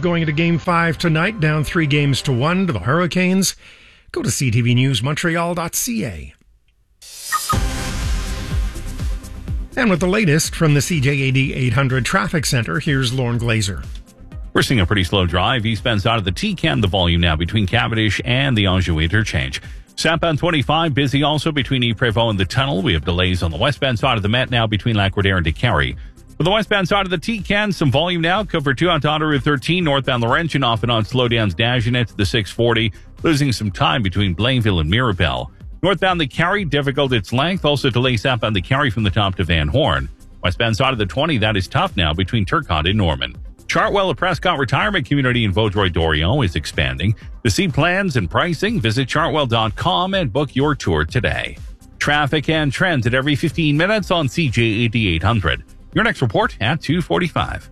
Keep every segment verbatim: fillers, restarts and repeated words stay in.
going into Game five tonight, down three games to one to the Hurricanes. Go to c t v news montreal dot c a. And with the latest from the C J A D eight hundred Traffic Center, here's Lauren Glazer. We're seeing a pretty slow drive eastbound side of the T C A N. The volume now between Cavendish and the Anjou interchange. Southbound twenty-five, busy also between Ypres-Vaux and the tunnel. We have delays on the westbound side of the Met now between Lac-Roudère and DeCarry. For the westbound side of the T C A N, some volume now. Cover two on Route thirteen, northbound Laurentian, off and on slowdowns Dagenet to the six forty. Losing some time between Blainville and Mirabel. Northbound the Carry, difficult its length. Also delays southbound the Carry from the top to Van Horn. Westbound side of the twenty, that is tough now between Turcotte and Norman. Chartwell, a Prescott retirement community in Vaudreuil-Dorion, is expanding. To see plans and pricing, visit chartwell dot com and book your tour today. Traffic and trends at every fifteen minutes on C J A D eight hundred. Your next report at two forty-five.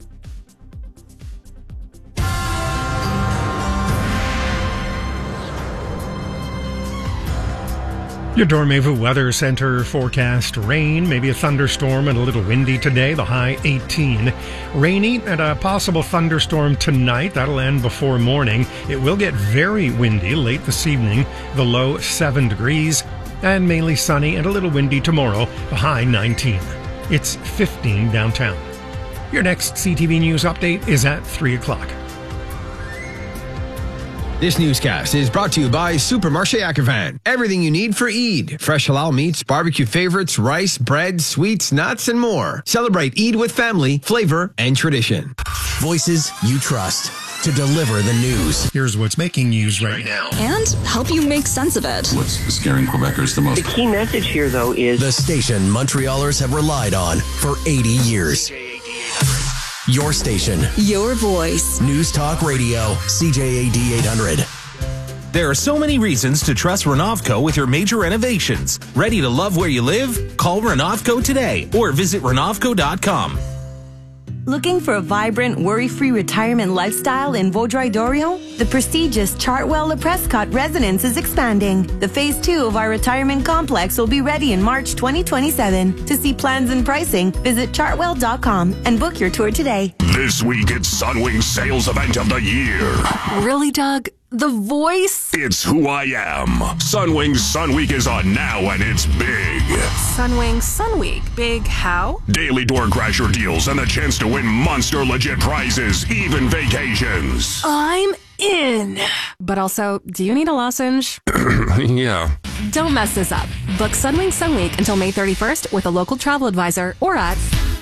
Your Dormevu Weather Center forecast: rain, maybe a thunderstorm and a little windy today, the high eighteen. Rainy and a possible thunderstorm tonight. That'll end before morning. It will get very windy late this evening, the low seven degrees. And mainly sunny and a little windy tomorrow, the high nineteen. It's fifteen downtown. Your next C T V News update is at three o'clock. This newscast is brought to you by Supermarché Akervan. Everything you need for Eid. Fresh halal meats, barbecue favorites, rice, bread, sweets, nuts, and more. Celebrate Eid with family, flavor, and tradition. Voices you trust to deliver the news. Here's what's making news right now. And help you make sense of it. What's scaring Quebecers the most? The key message here, though, is the station Montrealers have relied on for eighty years. Your station. Your voice. News Talk Radio. C J A D eight hundred. There are so many reasons to trust Renovco with your major renovations. Ready to love where you live? Call Renovco today or visit renovco dot com. Looking for a vibrant, worry-free retirement lifestyle in Vaudreuil-Dorion? The prestigious Chartwell Le Prescott residence is expanding. The phase two of our retirement complex will be ready in March twenty twenty-seven. To see plans and pricing, visit chartwell dot com and book your tour today. This week, it's Sunwing's sales event of the year. Really, Doug? The voice? It's who I am. Sunwing's Sun Week is on now, and it's big. Sunwing Sun Week. Big how? Daily door crasher deals and the chance to win monster legit prizes, even vacations. I'm in. But also, do you need a lozenge? Yeah. Don't mess this up. Book Sunwing Sun Week until May thirty-first with a local travel advisor or at...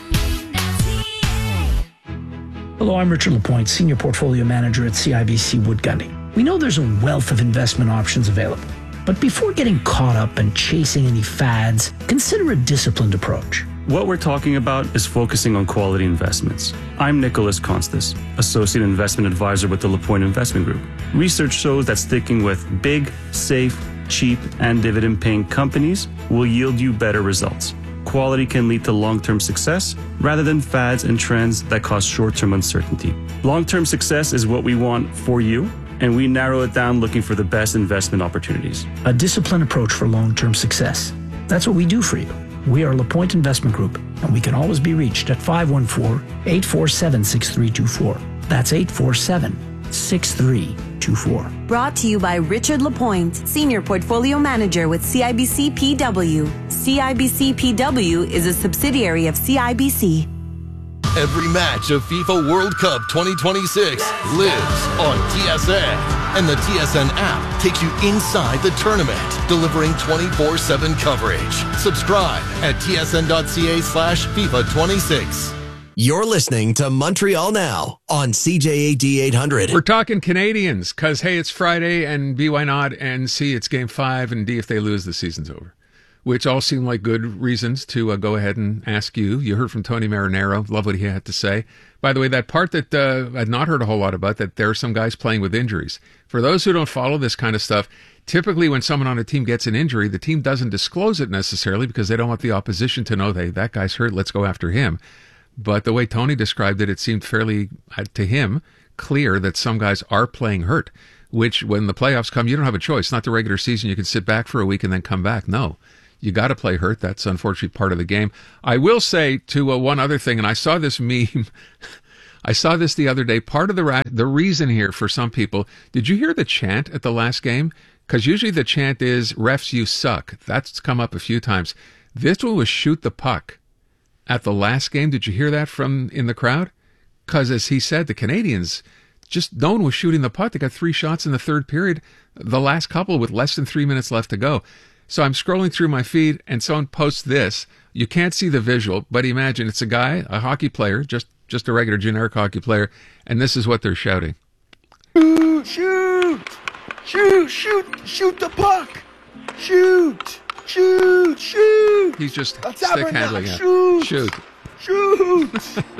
Hello, I'm Richard Lapointe, Senior Portfolio Manager at C I B C Wood Gundy. We know there's a wealth of investment options available, but before getting caught up and chasing any fads, consider a disciplined approach. What we're talking about is focusing on quality investments. I'm Nicholas Constas, Associate Investment Advisor with the Lapointe Investment Group. Research shows that sticking with big, safe, cheap, and dividend-paying companies will yield you better results. Quality can lead to long-term success rather than fads and trends that cause short-term uncertainty. Long-term success is what we want for you, and we narrow it down looking for the best investment opportunities. A disciplined approach for long-term success. That's what we do for you. We are LaPointe Investment Group, and we can always be reached at five one four, eight four seven, six three two four. That's eight four seven, six three two four. Brought to you by Richard Lapointe, Senior Portfolio Manager with C I B C P W. C I B C P W is a subsidiary of C I B C. Every match of FIFA World Cup twenty twenty-six lives on T S N. And the T S N app takes you inside the tournament, delivering twenty-four seven coverage. Subscribe at tsn.ca slash FIFA 26. You're listening to Montreal Now on C J A D eight hundred. We're talking Canadians because, hey, it's Friday, and B, why not? And C, it's game five, and D, if they lose, the season's over. Which all seem like good reasons to uh, go ahead and ask you. You heard from Tony Marinaro. Love what he had to say. By the way, that part that uh, I'd not heard a whole lot about, that there are some guys playing with injuries. For those who don't follow this kind of stuff, typically when someone on a team gets an injury, the team doesn't disclose it necessarily because they don't want the opposition to know, hey, that guy's hurt, let's go after him. But the way Tony described it, it seemed fairly, uh, to him, clear that some guys are playing hurt, which when the playoffs come, you don't have a choice. Not the regular season. You can sit back for a week and then come back. No. You got to play hurt. That's unfortunately part of the game. I will say to uh, one other thing, and I saw this meme I saw this the other day. Part of the ra- the reason here for some people, did you hear the chant at the last game? Because usually the chant is, refs, you suck. That's come up a few times. This one was shoot the puck at the last game. Did you hear that from in the crowd? Because as he said, the Canadians, just no one was shooting the puck. They got three shots in the third period, the last couple with less than three minutes left to go. So I'm scrolling through my feed and someone posts this. You can't see the visual, but imagine it's a guy, a hockey player, just, just a regular generic hockey player, and this is what they're shouting. Shoot, shoot, shoot, shoot, shoot the puck. Shoot, shoot, shoot. He's just That's stick handling it. Shoot, Shoot. shoot,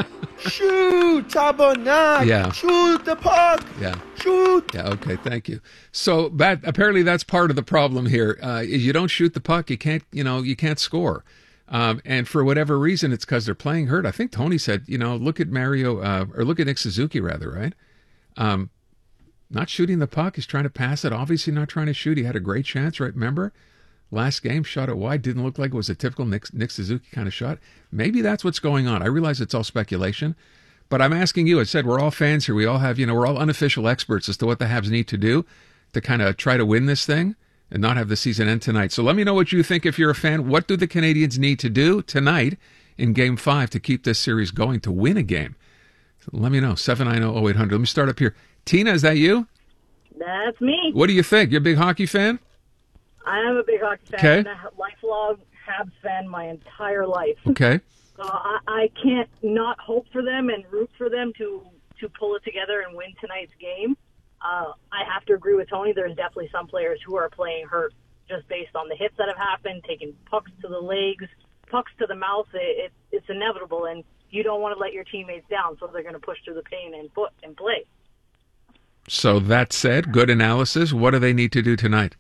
shoot, Tabernacle. Yeah. Shoot the puck. Yeah. Shoot. Yeah, okay, thank you. So that apparently that's part of the problem here. Uh, is you don't shoot the puck, you can't, you know, you can't score. Um, and for whatever reason, it's because they're playing hurt. I think Tony said, you know, look at Mario, uh, or look at Nick Suzuki, rather, right? Um, not shooting the puck. He's trying to pass it. Obviously not trying to shoot. He had a great chance, right? Remember? Last game, shot it wide. Didn't look like it was a typical Nick, Nick Suzuki kind of shot. Maybe that's what's going on. I realize it's all speculation. But I'm asking you, I said, we're all fans here. We all have, you know, we're all unofficial experts as to what the Habs need to do to kind of try to win this thing and not have the season end tonight. So let me know what you think if you're a fan. What do the Canadians need to do tonight in Game five to keep this series going, to win a game? So let me know. seven nine zero, oh eight hundred. Let me start up here. Tina, is that you? That's me. What do you think? You're a big hockey fan? I am a big hockey fan. Okay. I'm a lifelong Habs fan my entire life. Okay. Uh, I, I can't not hope for them and root for them to, to pull it together and win tonight's game. Uh, I have to agree with Tony. There's definitely some players who are playing hurt just based on the hits that have happened, taking pucks to the legs, pucks to the mouth. It, it, it's inevitable, and you don't want to let your teammates down, so they're going to push through the pain and put and play. So that said, good analysis. What do they need to do tonight?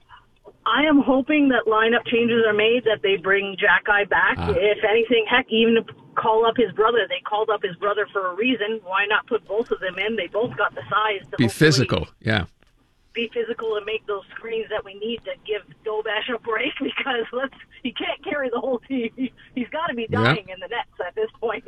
I am hoping that lineup changes are made, that they bring Jack Eye back. Ah. If anything, heck, even to call up his brother. They called up his brother for a reason. Why not put both of them in? They both got the size to Be hopefully physical, yeah. be physical and make those screens that we need to give Dobash a break, because let's he can't carry the whole team. He, he's got to be dying Yeah. in the nets at this point.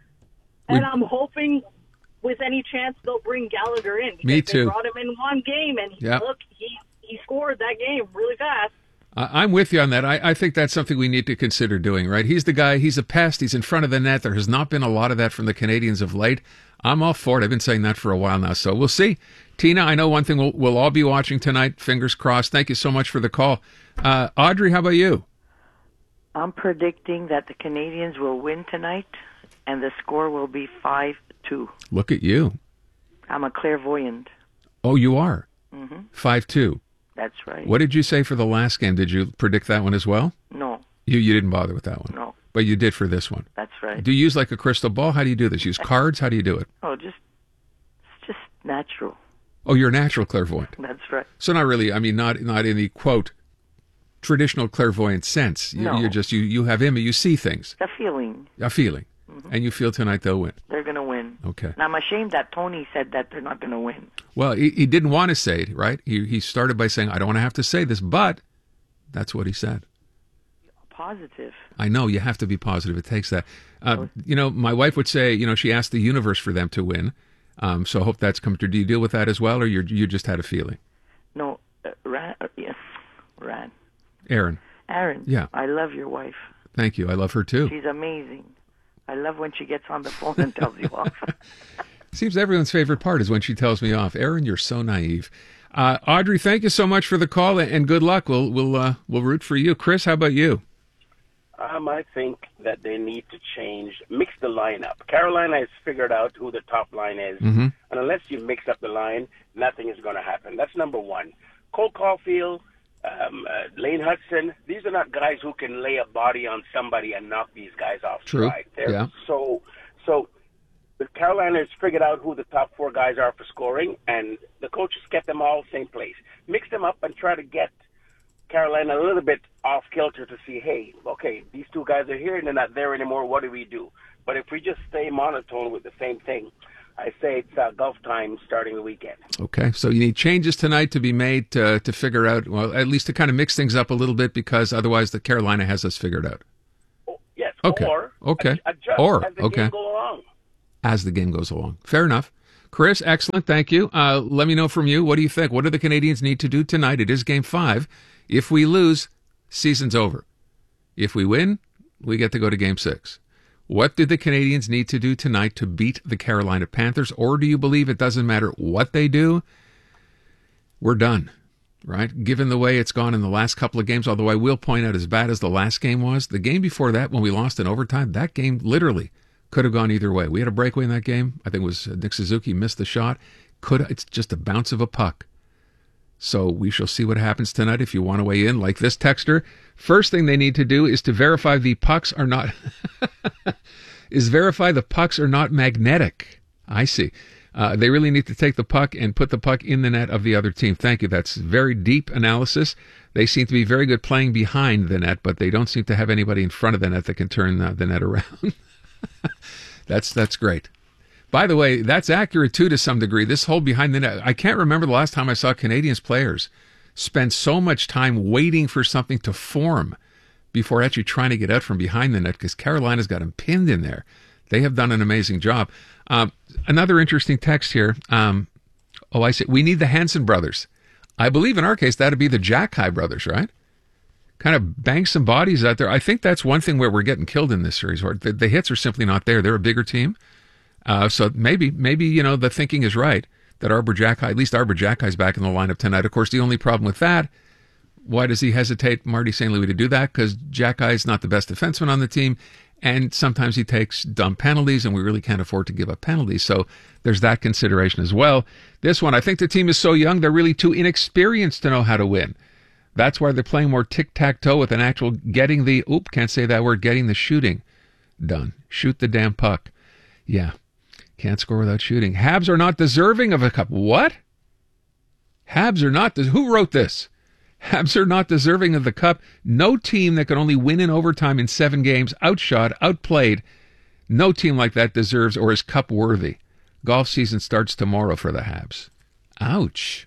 And I'm hoping with any chance they'll bring Gallagher in. Because Me too. They brought him in one game, and he, Yeah. look, he, he scored that game really fast. I- I'm with you on that. I, I think that's something we need to consider doing, right? He's the guy, he's a pest, he's in front of the net. There has not been a lot of that from the Canadians of late. I'm all for it. I've been saying that for a while now, so we'll see. Tina, I know one thing we'll, we'll all be watching tonight, fingers crossed. Thank you so much for the call. Uh, Audrey, how about you? I'm predicting that the Canadians will win tonight, and the score will be five two. Look at you. I'm a clairvoyant. Oh, you are? Mm-hmm. five two. That's right. What did you say for the last game? Did you predict that one as well? No, You you didn't bother with that one? no, But you did for this one. that's right. Do you use like a crystal ball? How do you do this? Use cards? How do you do it? Oh, just it's just natural. Oh, you're a natural clairvoyant. That's right. So not really, I mean, not not in the, quote, traditional clairvoyant sense. You, No. You're just, you, you have him, you see things, The feeling a feeling. And you feel tonight they'll win. they're going to win. Okay. And I'm ashamed that Tony said that they're not going to win. Well, he, he didn't want to say it, right? He, he started by saying, I don't want to have to say this, but that's what he said. Positive. I know, you have to be positive. It takes that. Uh, you know, my wife would say, you know, she asked the universe for them to win. Um, so I hope that's come true. Do you deal with that as well, or you you just had a feeling? No, uh, Ran. Uh, yes, Ran. Aaron. Aaron. Yeah. I love your wife. Thank you. I love her too. She's amazing. I love when she gets on the phone and tells you off. Seems everyone's favorite part is when she tells me off. Aaron, you're so naive. Uh, Audrey, thank you so much for the call, and good luck. We'll we'll uh, we'll root for you. Chris, how about you? Um, I think that they need to change, mix the lineup. Carolina has figured out who the top line is, Mm-hmm. and unless you mix up the line, nothing is going to happen. That's number one. Cole Caulfield, um, uh, Lane Hudson, these are not guys who can lay a body on somebody and knock these guys off True. stride. They're Yeah. so so. The Carolina has figured out who the top four guys are for scoring, and the coaches kept them all same place. Mix them up and try to get Carolina a little bit off kilter to see, hey, okay, these two guys are here and they're not there anymore. What do we do? But if we just stay monotone with the same thing, I say it's uh, Gulf time starting the weekend. Okay, so you need changes tonight to be made to to figure out, well, at least to kind of mix things up a little bit, because otherwise the Carolina has us figured out. Yes, Okay. or Okay. ad- adjust Or, as the okay. game go along. as the game goes along. Fair enough. Chris, excellent. Thank you. Uh, let me know from you. What do you think? What do the Canadians need to do tonight? It is game five. If we lose, season's over. If we win, we get to go to game six. What do the Canadians need to do tonight to beat the Carolina Panthers? Or do you believe it doesn't matter what they do? We're done, right? Given the way it's gone in the last couple of games, although I will point out, as bad as the last game was, the game before that, when we lost in overtime, that game literally could have gone either way. We had a breakaway in that game. I think it was Nick Suzuki missed the shot. Could It's just a bounce of a puck. So we shall see what happens tonight. If you want to weigh in, like this texter, first thing they need to do is to verify the pucks are not is verify the pucks are not magnetic. I see. Uh, they really need to take the puck and put the puck in the net of the other team. Thank you. That's very deep analysis. They seem to be very good playing behind the net, but they don't seem to have anybody in front of the net that can turn uh, the net around. that's that's great. By the way, that's accurate, too, to some degree. This whole behind the net, I can't remember the last time I saw Canadians players spend so much time waiting for something to form before actually trying to get out from behind the net, because Carolina's got them pinned in there. They have done an amazing job. Um, another interesting text here. Um, oh, I see. We need the Hanson brothers. I believe in our case that would be the Jackeye brothers, right? Kind of bang some bodies out there. I think that's one thing where we're getting killed in this series. Where the, the hits are simply not there. They're a bigger team. Uh, so maybe, maybe you know, the thinking is right that Arbor Jackeye, at least Arbor Jackeye's back in the lineup tonight. Of course, the only problem with that, why does he hesitate, Marty Saint Louis, to do that? Because Jackeye's not the best defenseman on the team, and sometimes he takes dumb penalties, and we really can't afford to give up penalties. So there's that consideration as well. This one, I think the team is so young, they're really too inexperienced to know how to win. That's why they're playing more tic-tac-toe with an actual getting the, oop, can't say that word, getting the shooting done. Shoot the damn puck. Yeah. Can't score without shooting. Habs are not deserving of a cup. What? Habs are not. Des- Who wrote this? Habs are not deserving of the cup. No team that can only win in overtime in seven games, outshot, outplayed. No team like that deserves or is cup worthy. Golf season starts tomorrow for the Habs. Ouch.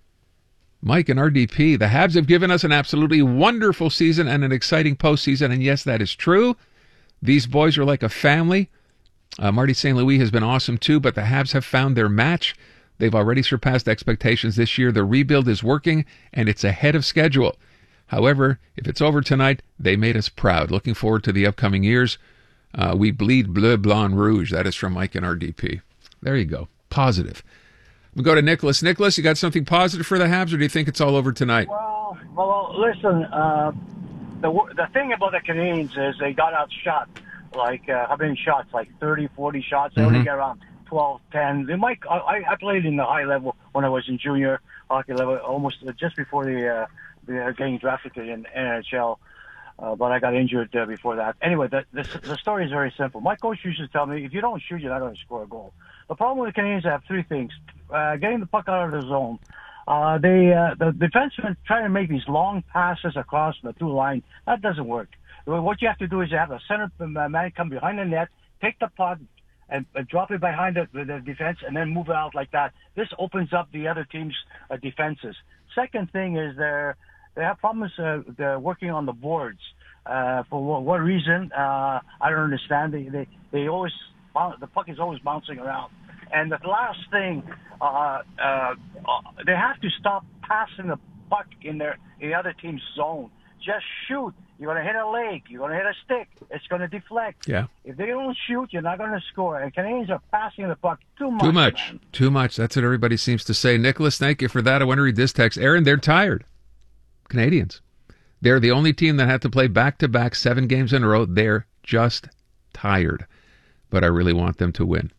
Mike and R D P, the Habs have given us an absolutely wonderful season and an exciting postseason. And yes, that is true. These boys are like a family. Uh, Marty Saint Louis has been awesome too, but the Habs have found their match. They've already surpassed expectations this year. The rebuild is working, and it's ahead of schedule. However, if it's over tonight, they made us proud. Looking forward to the upcoming years. Uh, we bleed bleu, blanc, rouge. That is from Mike and R D P. There you go. Positive. We go to Nicholas. Nicholas, you got something positive for the Habs, or do you think it's all over tonight? Well, well listen, uh, the the thing about the Canadians is they got outshot. Like, uh, how many shots? Like thirty, forty shots. They mm-hmm. only get around twelve, ten. They might, I, I played in the high level when I was in junior hockey level, almost just before the, uh, the getting drafted in N H L. Uh, but I got injured uh, before that. Anyway, the, the, the story is very simple. My coach used to tell me, if you don't shoot, you're not going to score a goal. The problem with the Canadians have three things. Uh, getting the puck out of the zone. Uh, they, uh, the defensemen try to make these long passes across the two line. That doesn't work. What you have to do is you have a center man come behind the net, take the puck, and, and drop it behind the, the defense, and then move it out like that. This opens up the other team's uh, defenses. Second thing is they're, they have problems uh, they're working on the boards. Uh, for what, what reason? Uh, I don't understand. They, they, they always, the puck is always bouncing around. And the last thing, uh, uh, they have to stop passing the puck in their in the other team's zone. Just shoot. You're going to hit a leg. You're going to hit a stick. It's going to deflect. Yeah. If they don't shoot, you're not going to score. And Canadians are passing the puck too much. Too much. Man. Too much. That's what everybody seems to say. Nicholas, thank you for that. I want to read this text. Aaron, they're tired. Canadians. They're the only team that had to play back-to-back seven games in a row. They're just tired. But I really want them to win.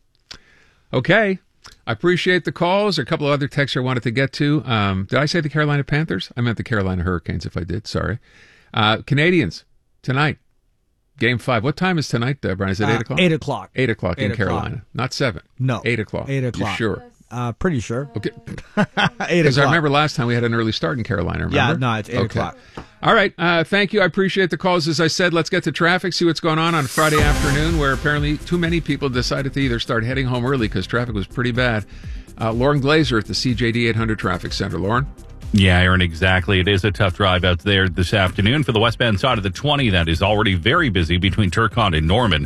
Okay. I appreciate the calls. There are a couple of other texts I wanted to get to. Um, did I say the Carolina Panthers? I meant the Carolina Hurricanes if I did. Sorry. Uh, Canadians, tonight, game five. What time is tonight, uh, Brian? Is it uh, eight o'clock? eight o'clock. eight o'clock eight in o'clock. Carolina. Not seven. No. eight o'clock. eight o'clock. You sure? Uh, pretty sure. Okay. eight Because I o'clock. remember last time we had an early start in Carolina, remember? Yeah, no, it's eight okay. o'clock. All right. Uh, thank you. I appreciate the calls. As I said, let's get to traffic, see what's going on on Friday afternoon, where apparently too many people decided to either start heading home early because traffic was pretty bad. Uh, Lauren Glazer at the C J D eight hundred Traffic Center. Lauren? Yeah, Aaron, exactly. It is a tough drive out there this afternoon for the westbound side of the twenty. That is already very busy between Turcotte and Norman.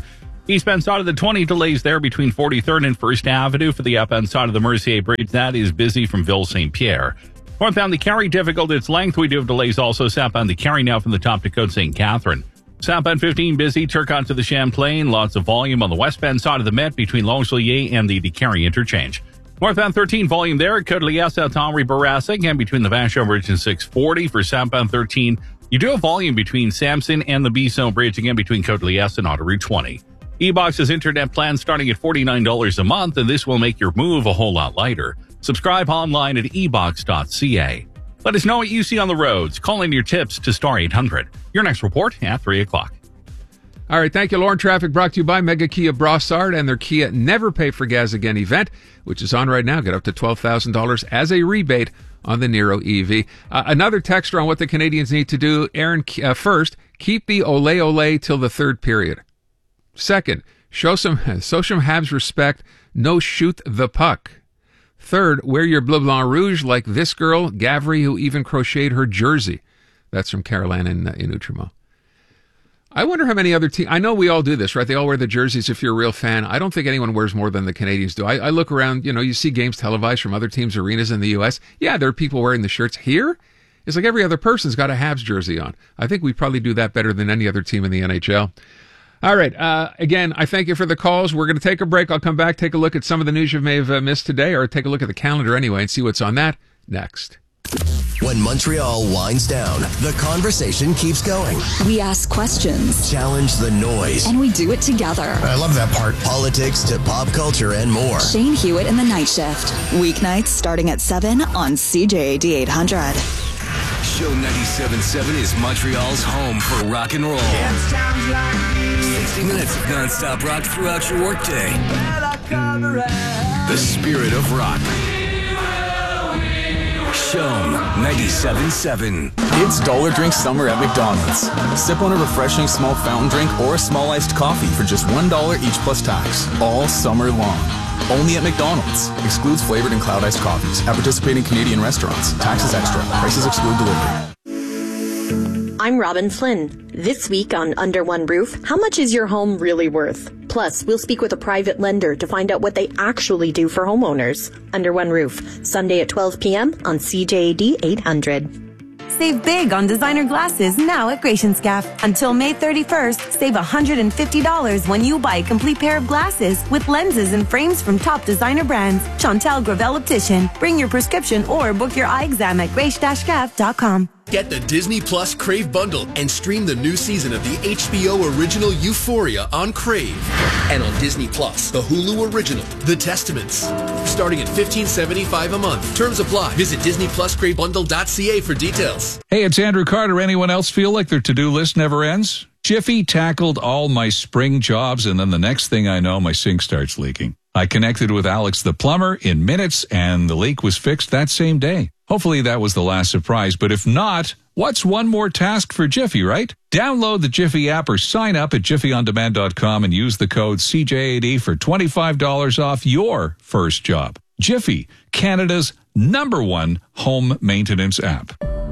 Eastbound side of the twenty, delays there between forty-third and First Avenue. For the upbound side of the Mercier Bridge, that is busy from Ville Saint Pierre. Northbound the Carry, difficult its length. We do have delays also southbound the Carry now from the top to Côte Saint Catherine. Southbound fifteen, busy. Turcotte to the Champlain, lots of volume on the westbound side of the Met between Longelier and the Carry interchange. Northbound thirteen, volume there at Côte-Liesse, Henri Bourassa, again between the Vachon Bridge and six forty. For southbound thirteen, you do have volume between Sampson and the Bisson Bridge, again between Côte-Liesse and Autoroute twenty. eBox's internet plan starting at forty-nine dollars a month, and this will make your move a whole lot lighter. Subscribe online at e box dot c a. Let us know what you see on the roads. Call in your tips to star eight hundred. Your next report at three o'clock. All right, thank you, Lauren. Traffic brought to you by Mega Kia Brossard and their Kia Never Pay for Gas Again event, which is on right now. Get up to twelve thousand dollars as a rebate on the Niro E V. Uh, another texter on what the Canadians need to do. Aaron, uh, first, keep the ole ole till the third period. Second, show some, show some Habs respect. No shoot the puck. Third, wear your bleu blanc rouge like this girl, Gavri, who even crocheted her jersey. That's from Caroline in, uh, in Outremont. I wonder how many other teams, I know we all do this, right? They all wear the jerseys if you're a real fan. I don't think anyone wears more than the Canadians do. I, I look around, you know, you see games televised from other teams' arenas in the U S. Yeah, there are people wearing the shirts. Here, it's like every other person's got a Habs jersey on. I think we probably do that better than any other team in the N H L. All right. Uh, again, I thank you for the calls. We're going to take a break. I'll come back, take a look at some of the news you may have uh, missed today, or take a look at the calendar anyway and see what's on that next. When Montreal winds down, the conversation keeps going. We ask questions, challenge the noise, and we do it together. I love that part. Politics to pop culture and more. Shane Hewitt in the Night Shift. Weeknights starting at seven on C J A D eight hundred. Show ninety-seven point seven is Montreal's home for rock and roll. sixty minutes of non-stop rock throughout your workday. The spirit of rock. Show ninety-seven point seven. It's Dollar Drink Summer at McDonald's. Sip on a refreshing small fountain drink or a small iced coffee for just one dollar each plus tax. All summer long. Only at McDonald's. Excludes flavored and cloud iced coffees. At participating Canadian restaurants. Taxes extra. Prices exclude delivery. I'm Robin Flynn. This week on Under One Roof, how much is your home really worth? Plus, we'll speak with a private lender to find out what they actually do for homeowners. Under One Roof, Sunday at twelve p.m. on C J A D eight hundred. Save big on designer glasses now at Gratianscaf. Until May thirty-first, save one hundred fifty dollars when you buy a complete pair of glasses with lenses and frames from top designer brands. Chantal Gravel Optician. Bring your prescription or book your eye exam at grace dash scaf dot com. Get the Disney Plus Crave bundle and stream the new season of the H B O original Euphoria on Crave. And on Disney Plus, the Hulu original, The Testaments. Starting at fifteen seventy-five a month. Terms apply. Visit disney plus crave bundle dot c a for details. Hey, it's Andrew Carter. Anyone else feel like their to-do list never ends? Jiffy tackled all my spring jobs, and then the next thing I know, my sink starts leaking. I connected with Alex the plumber in minutes, and the leak was fixed that same day. Hopefully that was the last surprise, but if not, what's one more task for Jiffy, right? Download the Jiffy app or sign up at jiffy on demand dot com and use the code C J A D for twenty-five dollars off your first job. Jiffy, Canada's number one home maintenance app.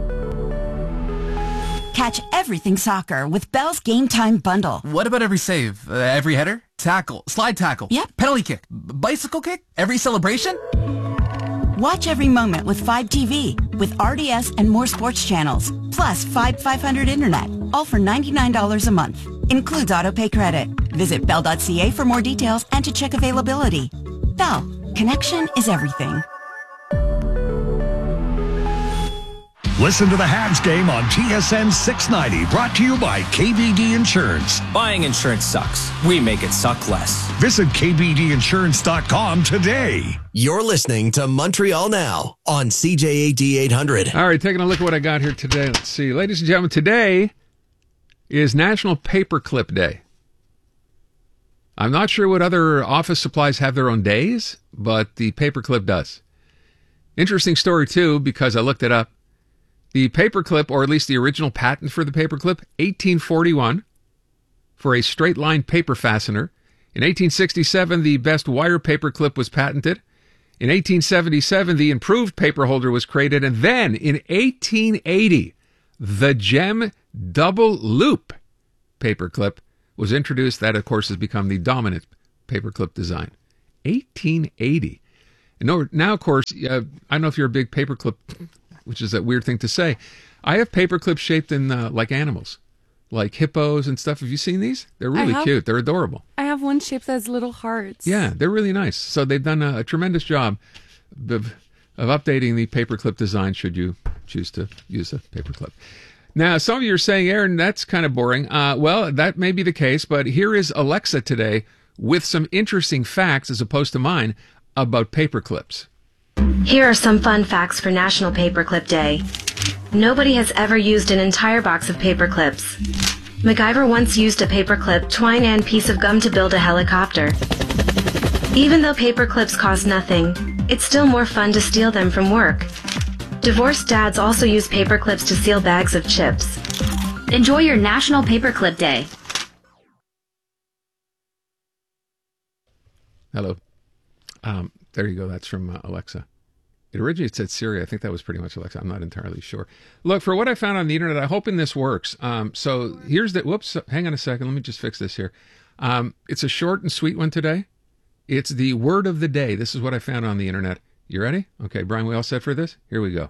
Catch everything soccer with Bell's Game Time Bundle. What about every save? Uh, every header? Tackle? Slide tackle? Yep. Penalty kick? B- bicycle kick? Every celebration? Watch every moment with five T V, with R D S and more sports channels, plus five five hundred internet, all for ninety-nine dollars a month. Includes autopay credit. Visit bell dot c a for more details and to check availability. Bell, connection is everything. Listen to the Habs game on T S N six ninety, brought to you by K B D Insurance. Buying insurance sucks. We make it suck less. Visit k b d insurance dot com today. You're listening to Montreal Now on C J A D eight hundred. All right, taking a look at what I got here today. Let's see. Ladies and gentlemen, today is National Paperclip Day. I'm not sure what other office supplies have their own days, but the paperclip does. Interesting story, too, because I looked it up. The paperclip, or at least the original patent for the paperclip, eighteen forty-one, for a straight-line paper fastener. In eighteen sixty-seven, the best wire paperclip was patented. In eighteen seventy-seven, the improved paper holder was created. And then, in eighteen eighty, the Gem Double Loop paperclip was introduced. That, of course, has become the dominant paperclip design. eighteen eighty. And no- now, of course, uh, I don't know if you're a big paperclip, which is a weird thing to say. I have paperclips shaped in uh, like animals, like hippos and stuff. Have you seen these? They're really have- cute. They're adorable. I have one shaped as little hearts. Yeah, they're really nice. So they've done a, a tremendous job of, of updating the paperclip design should you choose to use a paperclip. Now, some of you are saying, Aaron, that's kind of boring. Uh, well, that may be the case, but here is Alexa today with some interesting facts, as opposed to mine, about paperclips. Here are some fun facts for National Paperclip Day. Nobody has ever used an entire box of paperclips. MacGyver once used a paperclip, twine, and piece of gum to build a helicopter. Even though paperclips cost nothing, it's still more fun to steal them from work. Divorced dads also use paperclips to seal bags of chips. Enjoy your National Paperclip Day. Hello. Um, there you go. That's from uh, Alexa. It originally said Siri. I think that was pretty much Alexa. I'm not entirely sure. Look, for what I found on the internet, I'm hoping this works. Um, so here's the, whoops, hang on a second. Let me just fix this here. Um, it's a short and sweet one today. It's the word of the day. This is what I found on the internet. You ready? Okay, Brian, we all set for this? Here we go.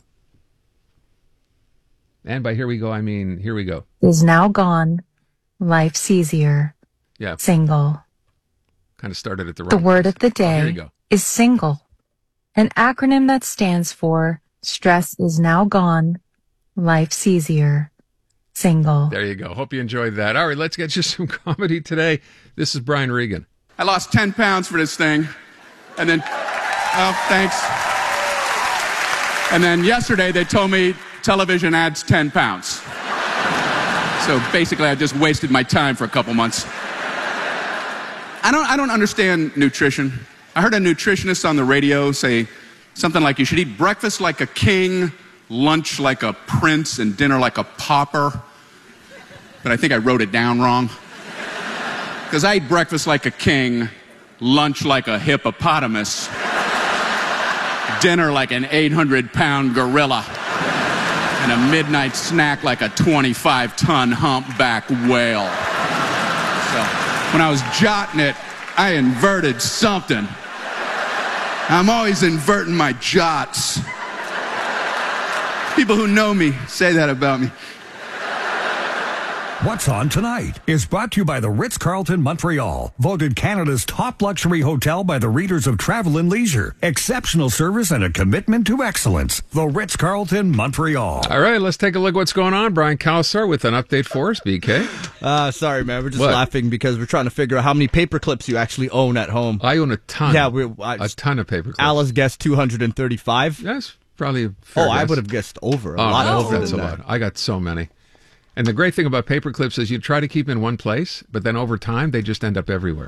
And by here we go, I mean, here we go. Is now gone. Life's easier. Yeah. Single. Kind of started at the right The word place. of the Oh, here you day go. is single. An acronym that stands for stress is now gone. Life's easier. Single. There you go. Hope you enjoyed that. All right, let's get you some comedy today. This is Brian Regan. I lost ten pounds for this thing. And then, oh, thanks. And then yesterday they told me television adds ten pounds. So basically I just wasted my time for a couple months. I don't, I don't understand nutrition. I heard a nutritionist on the radio say something like you should eat breakfast like a king, lunch like a prince, and dinner like a pauper. But I think I wrote it down wrong. Because I eat breakfast like a king, lunch like a hippopotamus, dinner like an eight hundred pound gorilla, and a midnight snack like a twenty-five ton humpback whale. So when I was jotting it, I inverted something. I'm always inverting my jots. People who know me say that about me. What's on Tonight is brought to you by the Ritz-Carlton Montreal, voted Canada's top luxury hotel by the readers of Travel and Leisure. Exceptional service and a commitment to excellence. The Ritz-Carlton Montreal. All right, let's take a look what's going on. Brian Calsar with an update for us, B K. Uh, sorry, man. We're just What? laughing because we're trying to figure out how many paper clips you actually own at home. I own a ton. Yeah, we I, a ton of paper clips. Alice guessed two hundred thirty-five. That's probably a fair Oh, I guess. would have guessed over. A Oh, lot no, over that's than a that. lot. I got so many. And the great thing about paper clips is you try to keep in one place, but then over time they just end up everywhere.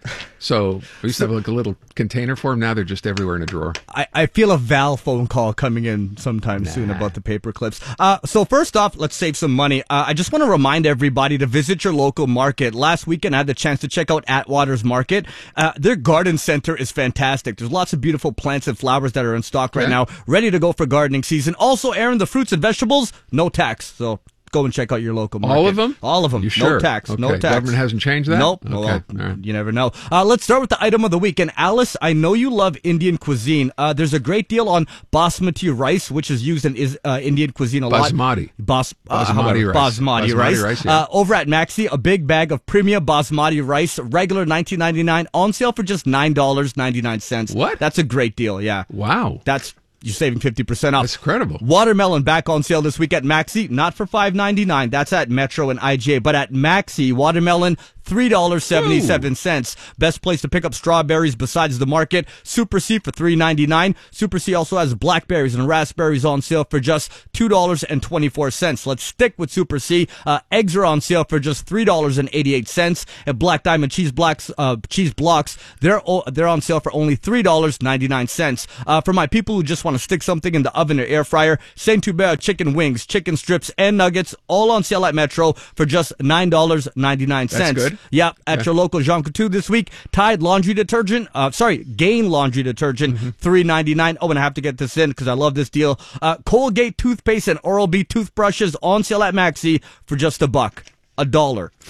So we used to have like a little container for them. Now they're just everywhere in a drawer. I, I feel a Val phone call coming in sometime soon about the paper clips. Uh, so first off, let's save some money. Uh, I just want to remind everybody to visit your local market. Last weekend, I had the chance to check out Atwater's Market. Uh, their garden center is fantastic. There's lots of beautiful plants and flowers that are in stock right Yeah. now, ready to go for gardening season. Also, Aaron, the fruits and vegetables, no tax. So go and check out your local market. All of them? All of them. You No sure? tax. No Okay. tax. Government hasn't changed that? Nope. Okay. Well, All right. you never know. Uh, let's start with the item of the week. And Alice, I know you love Indian cuisine. Uh, there's a great deal on basmati rice, which is used in is, uh, Indian cuisine a lot. Basmati. Bas- uh, Basmati however, rice. Basmati, Basmati rice. rice, yeah. uh, over at Maxi, a big bag of premium basmati rice, regular nineteen ninety-nine, on sale for just nine dollars and ninety-nine cents. What? That's a great deal, yeah. Wow. That's... You're saving fifty percent off. That's incredible. Watermelon back on sale this week at Maxi, not for five ninety-nine. That's at Metro and I G A, but at Maxi, watermelon three dollars and seventy-seven cents. Best place to pick up strawberries besides the market. Super C for three ninety-nine. Super C also has blackberries and raspberries on sale for just two dollars and twenty-four cents. Let's stick with Super C. Uh, eggs are on sale for just three dollars and eighty-eight cents. And Black Diamond cheese blocks, uh, cheese blocks, they're o- they're on sale for only three dollars and ninety-nine cents. Uh, for my people who just want to stick something in the oven or air fryer, Saint Hubert chicken wings, chicken strips, and nuggets, all on sale at Metro for just nine dollars and ninety-nine cents. That's good. Yeah, at Yeah. your local Jean Coutu this week. Tide laundry detergent, uh, sorry, Gain laundry detergent, Mm-hmm. three ninety-nine. Oh, and I have to get this in because I love this deal. Uh, Colgate toothpaste and Oral-B toothbrushes on sale at Maxi for just a buck, a dollar. For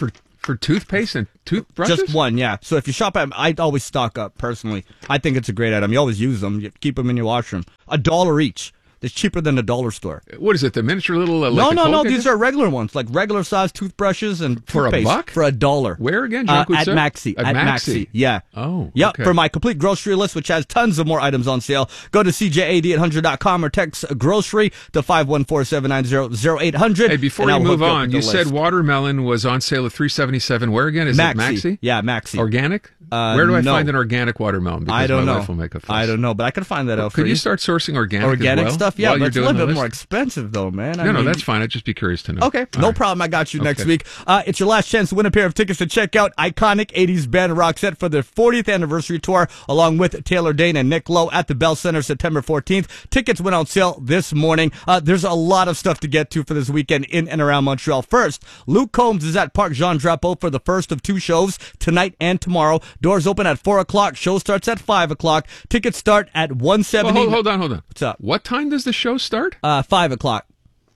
For toothpaste and toothbrushes? Just one, yeah. So if you shop at, I always stock up personally. I think it's a great item. You always use them. You keep them in your washroom. A dollar each. It's cheaper than a dollar store. What is it? The miniature little? Uh, no, like no, no. Colgate? These are regular ones, like regular size toothbrushes and For a toothpaste. buck? For a dollar. Where again? Uh, Junk would at say? Maxi. At At Maxi. Maxi. Yeah. Oh. Yep. Okay. For my complete grocery list, which has tons of more items on sale, go to C J A D eight hundred dot com or text grocery to five one four, seven nine zero, zero eight hundred. Hey, before you move on, you said watermelon was on sale at three seventy-seven. Where again? Is Maxi. it Maxi? Yeah, Maxi. Organic? Uh, Where do I no. find an organic watermelon? Because I don't my know. wife will make a fuss. I don't know, but I can find that out for Could you. you start sourcing organic Organic as well stuff? Yeah, while but you're it's a doing little the bit list? more expensive, though, man. I no, no, mean- that's fine. I'd just be curious to know. Okay, All no right. problem. I got you next Okay. week. Uh, it's your last chance to win a pair of tickets to check out iconic eighties band Roxette for their fortieth anniversary tour, along with Taylor Dane and Nick Lowe at the Bell Center September fourteenth. Tickets went on sale this morning. Uh, there's a lot of stuff to get to for this weekend in and around Montreal. First, Luke Combs is at Parc Jean Drapeau for the first of two shows tonight and tomorrow. Doors open at four o'clock. Show starts at five o'clock. Tickets start at one Well, seventy. hold, hold on, hold on. What's up? What time does the show start? Uh, five o'clock.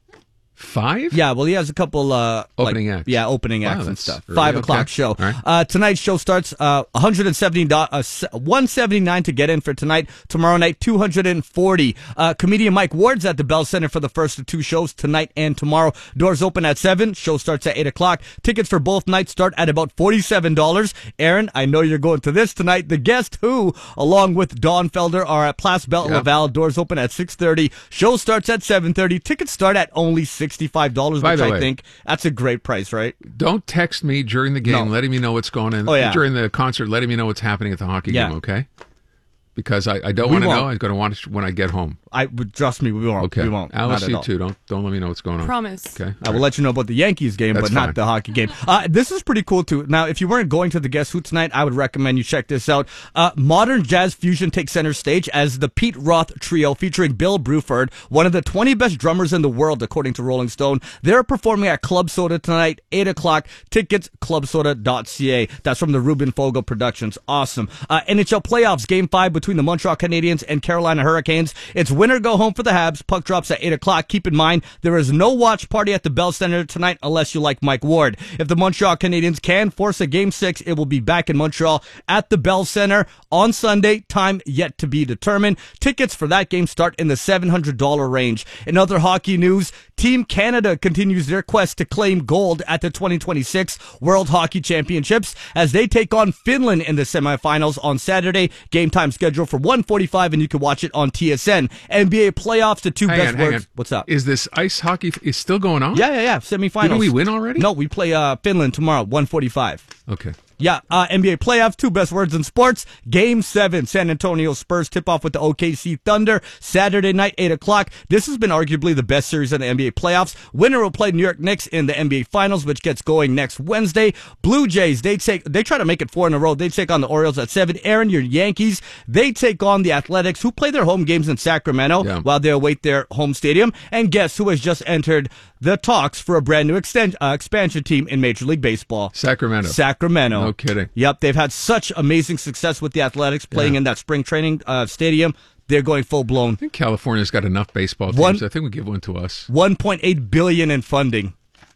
Five? Yeah, well, he has a couple uh, Opening like, acts. Yeah, opening Wow, acts and that's stuff. early. Five Okay. o'clock show. All right. Uh, tonight's show starts uh, one hundred seventy dollars, uh, one seventy-nine to get in for tonight. Tomorrow night, two hundred forty. Uh, comedian Mike Ward's at the Bell Center for the first of two shows tonight and tomorrow. Doors open at seven. Show starts at eight o'clock. Tickets for both nights start at about forty-seven dollars. Aaron, I know you're going to this tonight. The Guest Who, along with Dawn Felder, are at Place Belle Yep. Laval. Doors open at six thirty. Show starts at seven thirty. Tickets start at only sixty-five dollars, By which the I way, think that's a great price, right? Don't text me during the game No. letting me know what's going on. Oh, yeah. During the concert, letting me know what's happening at the hockey Yeah. game, okay? Because I, I don't We want to know. won't. I'm going to watch when I get home. I would trust me. We won't. Okay. We won't. Alice, Not at you all. too. Don't don't let me know what's going on. Promise. Okay. I will let you know about the Yankees game, That's but fine. not the hockey game. Uh, this is pretty cool too. Now, if you weren't going to the Guess Who tonight, I would recommend you check this out. Uh, modern jazz fusion takes center stage as the Pete Roth Trio, featuring Bill Bruford, one of the twenty best drummers in the world, according to Rolling Stone. They're performing at Club Soda tonight, eight o'clock. Tickets, club soda dot c a. That's from the Ruben Fogle Productions. Awesome. Uh, N H L playoffs, game five between the Montreal Canadiens and Carolina Hurricanes. It's winner go home for the Habs. Puck drops at eight o'clock. Keep in mind, there is no watch party at the Bell Center tonight unless you like Mike Ward. If the Montreal Canadiens can force a game six, it will be back in Montreal at the Bell Center on Sunday. Time yet to be determined. Tickets for that game start in the seven hundred dollars range. In other hockey news, Team Canada continues their quest to claim gold at the twenty twenty-six World Hockey Championships as they take on Finland in the semifinals on Saturday. Game time scheduled for one forty-five, and you can watch it on T S N. N B A playoffs, the two Hang best on, hang words. on. What's up? Is this ice hockey f- is still going on? Yeah, yeah, yeah. Semifinals. Didn't we win already? No, we play uh, Finland tomorrow, one forty-five. Okay. Yeah, uh, N B A playoffs, two best words in sports. Game seven, San Antonio Spurs tip off with the O K C Thunder Saturday night, eight o'clock. This has been arguably the best series in the N B A playoffs. Winner will play New York Knicks in the N B A Finals, which gets going next Wednesday. Blue Jays, they take, they try to make it four in a row. They take on the Orioles at seven. Aaron, your Yankees, they take on the Athletics, who play their home games in Sacramento Yeah. while they await their home stadium. And guess who has just entered the talks for a brand new extend, uh, expansion team in Major League Baseball? Sacramento. Sacramento. No kidding. Yep, they've had such amazing success with the Athletics playing Yeah. in that spring training uh, stadium. They're going full blown. I think California's got enough baseball teams. One- I think we give one to us. one point eight billion dollars in funding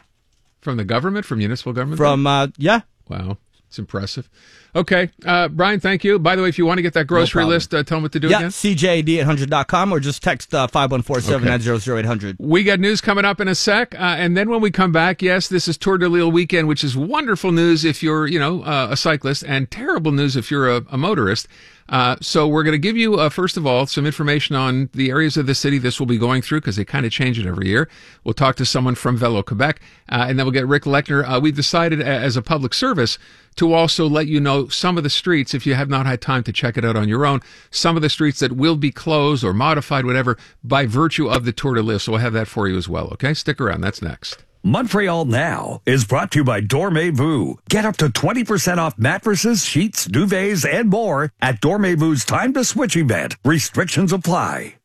From the government, from municipal government? from uh, yeah. Wow. It's impressive. Okay. Uh, Brian, thank you. By the way, if you want to get that grocery problem. list, uh, tell them what to do Yeah, again. C J A D eight hundred dot com or just text uh, five one four, seven nine zero, zero eight hundred. We got news coming up in a sec. Uh, and then when we come back, yes, this is Tour de Lille weekend, which is wonderful news if you're, you know, uh, a cyclist, and terrible news if you're a, a motorist. Uh, so we're going to give you, uh, first of all, some information on the areas of the city this will be going through because they kind of change it every year. We'll talk to someone from Velo Quebec, uh, and then we'll get Rick Lechner. Uh, we've decided a- as a public service to also let you know some of the streets, if you have not had time to check it out on your own, some of the streets that will be closed or modified, whatever, by virtue of the Tour de Lille. So we'll have that for you as well. Okay, stick around. That's next. Montreal Now is brought to you by Dormez-vous. Get up to twenty percent off mattresses, sheets, duvets, and more at Dormez-vou's Time to Switch event. Restrictions apply.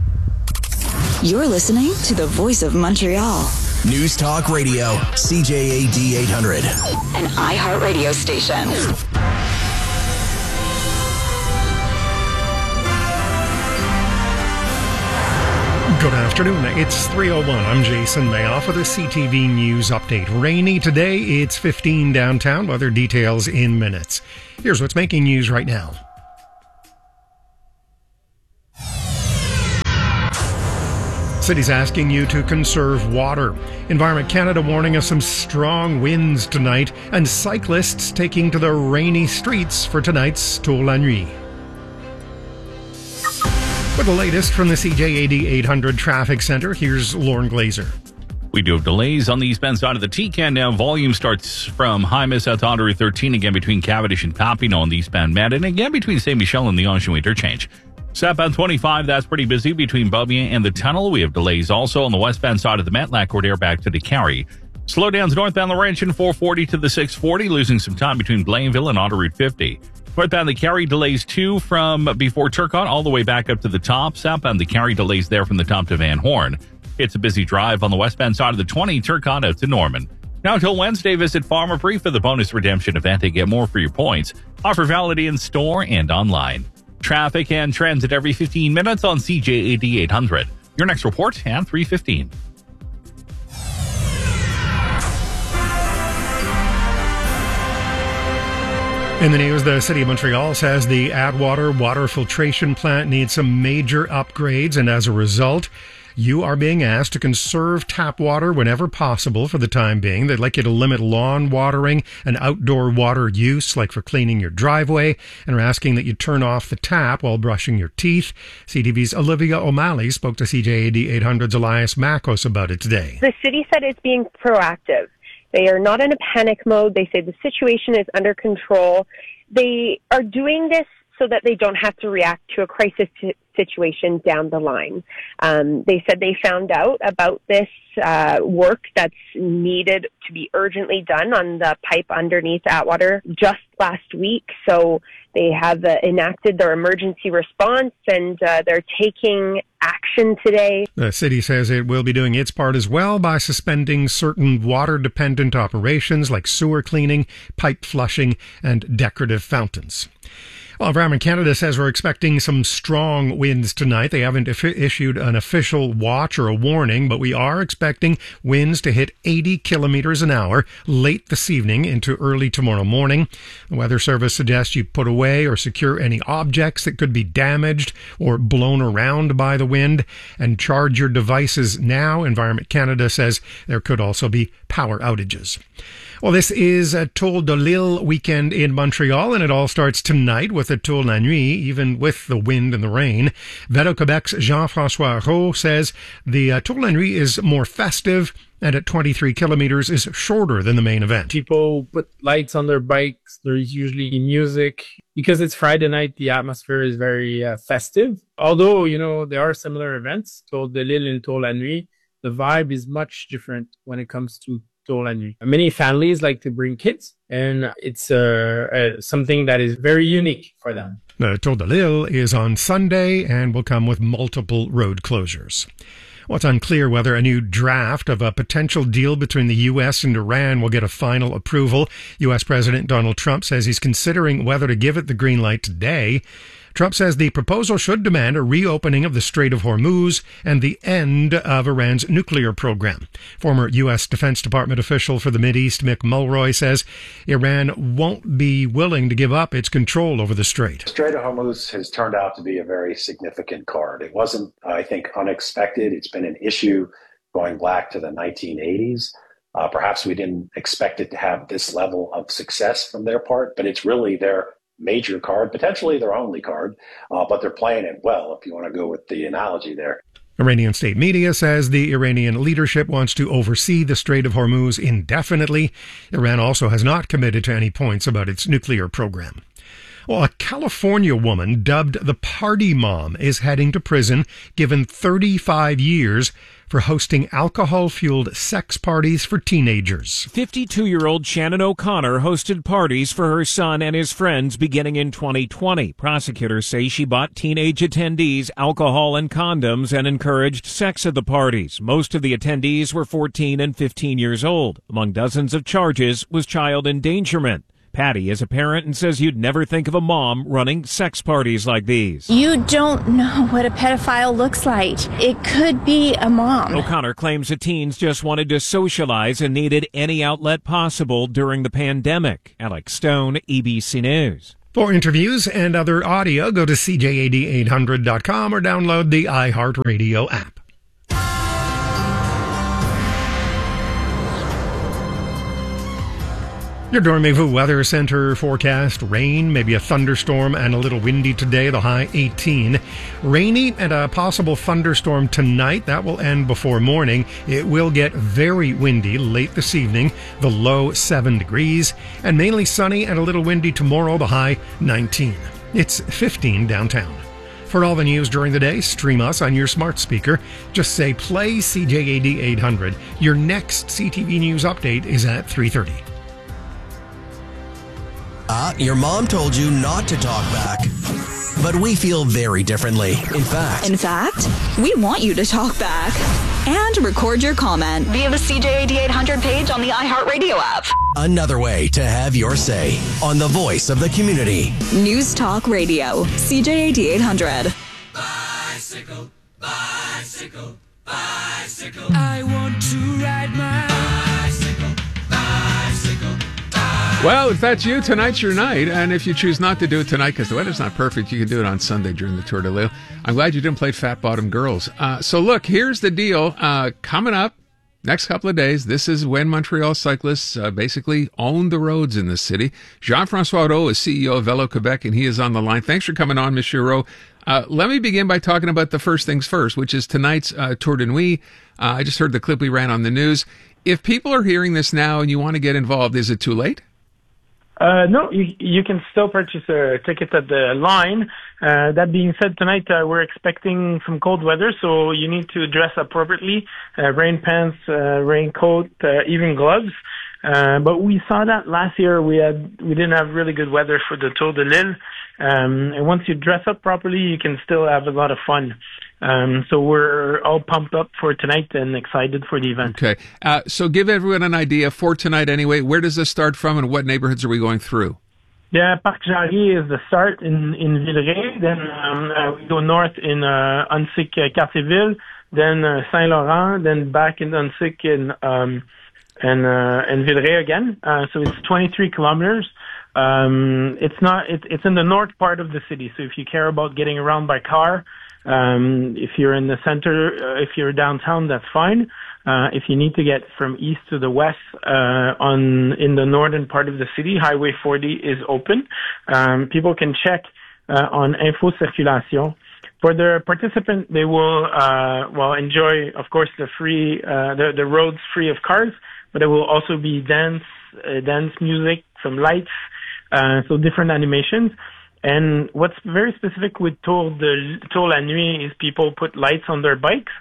You're listening to the voice of Montreal. News Talk Radio, C J A D eight hundred. An iHeartRadio station. Good afternoon. It's three oh one. I'm Jason Mayoff with a C T V News update. Rainy today. It's fifteen downtown. Weather details in minutes. Here's what's making news right now. City's asking you to conserve water. Environment Canada warning of some strong winds tonight, and cyclists taking to the rainy streets for tonight's Tour la Nuit. For the latest from the C J A D eight hundred Traffic Center, here's Lauren Glazer. We do have delays on the eastbound side of the T C A N now. Volume starts from Hymas out to Honore thirteen, again between Cavendish and Papineau on the eastbound Met, and again between Saint Michel and the Anjou interchange. Southbound twenty-five, that's pretty busy between Beaubien and the tunnel. We have delays also on the westbound side of the Met, Lac-Cordaire back to the Carry. Slowdowns northbound Laurentian four forty to the six forty, losing some time between Blainville and Autoroute fifty. Northbound the Carry delays too from before Turcotte all the way back up to the top. Southbound the Carry delays there from the top to Van Horn. It's a busy drive on the westbound side of the twenty, Turcotte out to Norman. Now until Wednesday, visit Farmer Brief for the bonus redemption event and get more for your points. Offer valid in store and online. Traffic and transit every fifteen minutes on C J A D eight hundred. Your next report at three fifteen. In the news, the City of Montreal says the Atwater water filtration plant needs some major upgrades, and as a result, you are being asked to conserve tap water whenever possible for the time being. They'd like you to limit lawn watering and outdoor water use, like for cleaning your driveway, and are asking that you turn off the tap while brushing your teeth. C T V's Olivia O'Malley spoke to C J A D eight hundred's Elias Makos about it today. The city said it's being proactive. They are not in a panic mode. They say the situation is under control. They are doing this so that they don't have to react to a crisis t- situation down the line. Um, they said they found out about this uh, work that's needed to be urgently done on the pipe underneath Atwater just last week. So they have uh, enacted their emergency response, and uh, they're taking action today. The city says it will be doing its part as well by suspending certain water-dependent operations like sewer cleaning, pipe flushing, and decorative fountains. Well, Environment Canada says we're expecting some strong winds tonight. They haven't issued an official watch or a warning, but we are expecting winds to hit eighty kilometers an hour late this evening into early tomorrow morning. The Weather Service suggests you put away or secure any objects that could be damaged or blown around by the wind, and charge your devices now. Environment Canada says there could also be power outages. Well, this is a Tour de l'Île weekend in Montreal, and it all starts tonight with a Tour la Nuit, even with the wind and the rain. Vélo-Québec's Jean-François Roux says the uh, Tour la Nuit is more festive, and at twenty-three kilometers is shorter than the main event. People put lights on their bikes. There's usually music. Because it's Friday night, the atmosphere is very uh, festive. Although, you know, there are similar events, Tour de l'Île and Tour la Nuit, the vibe is much different when it comes to Tour la Nuit. Many families like to bring kids, and it's uh, uh, something that is very unique for them. The Tour de l'Île is on Sunday and will come with multiple road closures. Well, it's unclear whether a new draft of a potential deal between the U S and Iran will get a final approval. U S President Donald Trump says he's considering whether to give it the green light today. Trump says the proposal should demand a reopening of the Strait of Hormuz and the end of Iran's nuclear program. Former U S Defense Department official for the Mideast, Mick Mulroy, says Iran won't be willing to give up its control over the strait. The Strait of Hormuz has turned out to be a very significant card. It wasn't, I think, unexpected. It's been an issue going back to the nineteen eighties. Uh, perhaps we didn't expect it to have this level of success from their part, but it's really their major card, potentially their only card, uh, but they're playing it well, if you want to go with the analogy there. Iranian state media says the Iranian leadership wants to oversee the Strait of Hormuz indefinitely. Iran also has not committed to any points about its nuclear program. Well, a California woman dubbed the Party Mom is heading to prison, given thirty-five years for hosting alcohol-fueled sex parties for teenagers. fifty-two-year-old Shannon O'Connor hosted parties for her son and his friends beginning in twenty twenty. Prosecutors say she bought teenage attendees alcohol and condoms and encouraged sex at the parties. Most of the attendees were fourteen and fifteen years old. Among dozens of charges was child endangerment. Patty is a parent and says you'd never think of a mom running sex parties like these. You don't know what a pedophile looks like. It could be a mom. O'Connor claims the teens just wanted to socialize and needed any outlet possible during the pandemic. Alex Stone, E B C News. For interviews and other audio, go to C J A D eight hundred dot com or download the iHeartRadio app. Your Dormez-vous Weather Center forecast: rain, maybe a thunderstorm, and a little windy today, the high eighteen. Rainy and a possible thunderstorm tonight. That will end before morning. It will get very windy late this evening, the low seven degrees. And mainly sunny and a little windy tomorrow, the high nineteen. It's fifteen downtown. For all the news during the day, stream us on your smart speaker. Just say play C J A D eight hundred. Your next C T V News update is at three thirty. Uh, your mom told you not to talk back. But we feel very differently. In fact. In fact, we want you to talk back. And record your comment via the C J A D eight hundred page on the iHeartRadio app. Another way to have your say on the voice of the community. News Talk Radio, C J A D eight hundred. Bicycle, bicycle, bicycle. I want to ride my bicycle, bicycle. Well, if that's you, tonight's your night. And if you choose not to do it tonight because the weather's not perfect, you can do it on Sunday during the Tour de L'Île. I'm glad you didn't play Fat Bottom Girls. Uh, so look, here's the deal. Uh, coming up next couple of days, this is when Montreal cyclists uh, basically own the roads in this city. Jean-François Rowe is C E O of Velo Quebec, and he is on the line. Thanks for coming on, Monsieur Rowe. Uh, let me begin by talking about the first things first, which is tonight's uh, Tour de Nuit. Uh, I just heard the clip we ran on the news. If people are hearing this now and you want to get involved, is it too late? Uh, no, you, you can still purchase a ticket at the line. Uh, that being said, tonight uh, we're expecting some cold weather, so you need to dress appropriately. Uh, rain pants, uh, raincoat, uh, even gloves. Uh, but we saw that last year. We had we didn't have really good weather for the Tour de L'Île. Um, and once you dress up properly, you can still have a lot of fun. Um, so we're all pumped up for tonight and excited for the event. Okay. Uh, so give everyone an idea for tonight anyway. Where does this start from and what neighborhoods are we going through? Yeah, Parc Jarry is the start in, in Villeray. Then um, uh, we go north in uh, Huntsic, uh, Cartierville, then uh, Saint-Laurent, then back in Huntsic in, um, and, uh, and Villeray again. Uh, so it's twenty-three kilometers. Um, it's not, it, it's in the north part of the city. So if you care about getting around by car, Um, if you're in the center, uh, if you're downtown, that's fine. Uh, if you need to get from east to the west, uh, on, in the northern part of the city, Highway forty is open. Um, people can check, uh, on Info Circulation. For the participant, they will, uh, well, enjoy, of course, the free, uh, the, the roads free of cars, but there will also be dance, uh, dance music, some lights, uh, so different animations. And what's very specific with Tour de Tour la Nuit is people put lights on their bikes.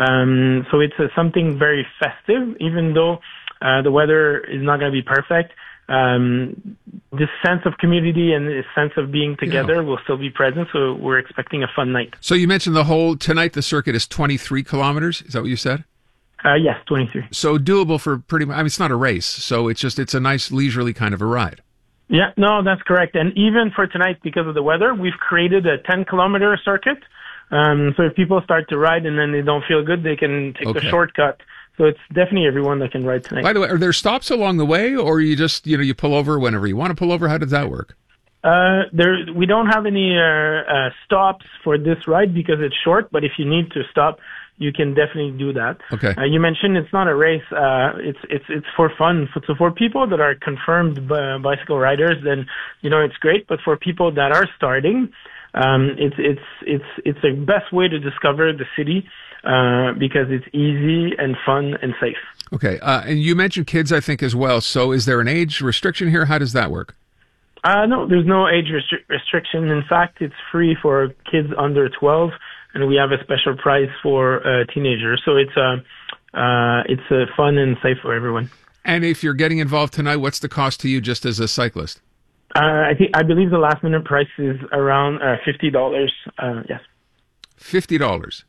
Um, so it's uh, something very festive, even though uh, the weather is not going to be perfect. Um, this sense of community and this sense of being together yeah. will still be present. So we're expecting a fun night. So you mentioned the whole tonight. The circuit is twenty-three kilometers. Is that what you said? Uh, yes, twenty-three. So doable for pretty much. I mean, it's not a race, so it's just it's a nice leisurely kind of a ride. Yeah, no, that's correct. And even for tonight, because of the weather, we've created a ten kilometer circuit. Um, so if people start to ride and then they don't feel good, they can take Okay. the shortcut. So it's definitely everyone that can ride tonight. By the way, are there stops along the way, or you just you know you pull over whenever you want to pull over? How does that work? Uh, there, we don't have any uh, uh, stops for this ride because it's short. But if you need to stop, you can definitely do that. Okay. Uh, you mentioned it's not a race. Uh, it's it's it's for fun. So for people that are confirmed b- bicycle riders, then you know it's great. But for people that are starting, um, it's it's it's it's the best way to discover the city uh, because it's easy and fun and safe. Okay. Uh, and you mentioned kids, I think, as well. So is there an age restriction here? How does that work? Uh, no, there's no age restri- restriction. In fact, it's free for kids under twelve. And we have a special prize for uh, teenagers. So it's uh, uh, it's uh, fun and safe for everyone. And if you're getting involved tonight, what's the cost to you just as a cyclist? Uh, I think I believe the last minute price is around uh, fifty dollars. Uh, yes. Fifty dollars.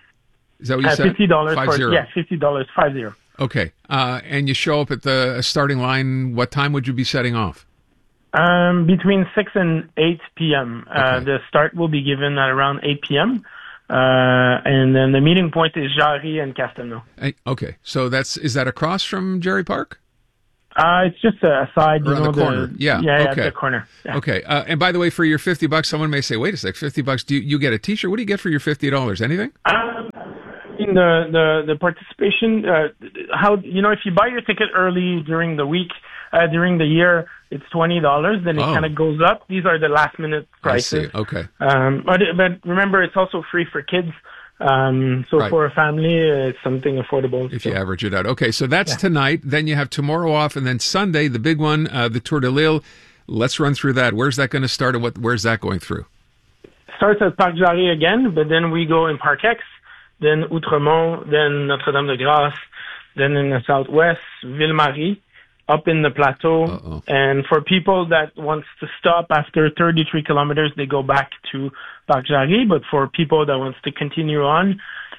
Is that what you uh, said? Fifty dollars Five for zero. yeah, fifty dollars five zero. Okay. Uh, and you show up at the starting line. What time would you be setting off? Um, between six and eight p.m. Uh, the start will be given at around eight p.m. Uh, and then the meeting point is Jarry and Castelnau. Hey, okay, so that's is that across from Jerry Park? Uh, it's just a side, you Around know, the corner. Yeah, yeah, okay. at the corner. Yeah. Okay, uh, and by the way, for your fifty bucks, someone may say, "Wait a sec, fifty bucks? Do you, you get a T-shirt? What do you get for your fifty dollars? Anything?" Um, in the the the participation, uh, how you know if you buy your ticket early during the week, uh, during the year, it's twenty dollars. Then it Oh. kind of goes up. These are the last minute prices. I see. Okay. Um, but but remember, it's also free for kids. Um, so Right. for a family, uh, it's something affordable. If you average it out. Okay, so that's Yeah. tonight. Then you have tomorrow off, and then Sunday, the big one, uh, the Tour de Lille. Let's run through that. Where's that going to start, and what? Where's that going through? Starts at Parc Jarry again, but then we go in Parc X, then Outremont, then Notre-Dame-de-Grâce, then in the southwest, Ville-Marie, up in the plateau. Uh-oh. And for people that wants to stop after thirty-three kilometers, they go back to Parc Jarry. But for people that wants to continue on,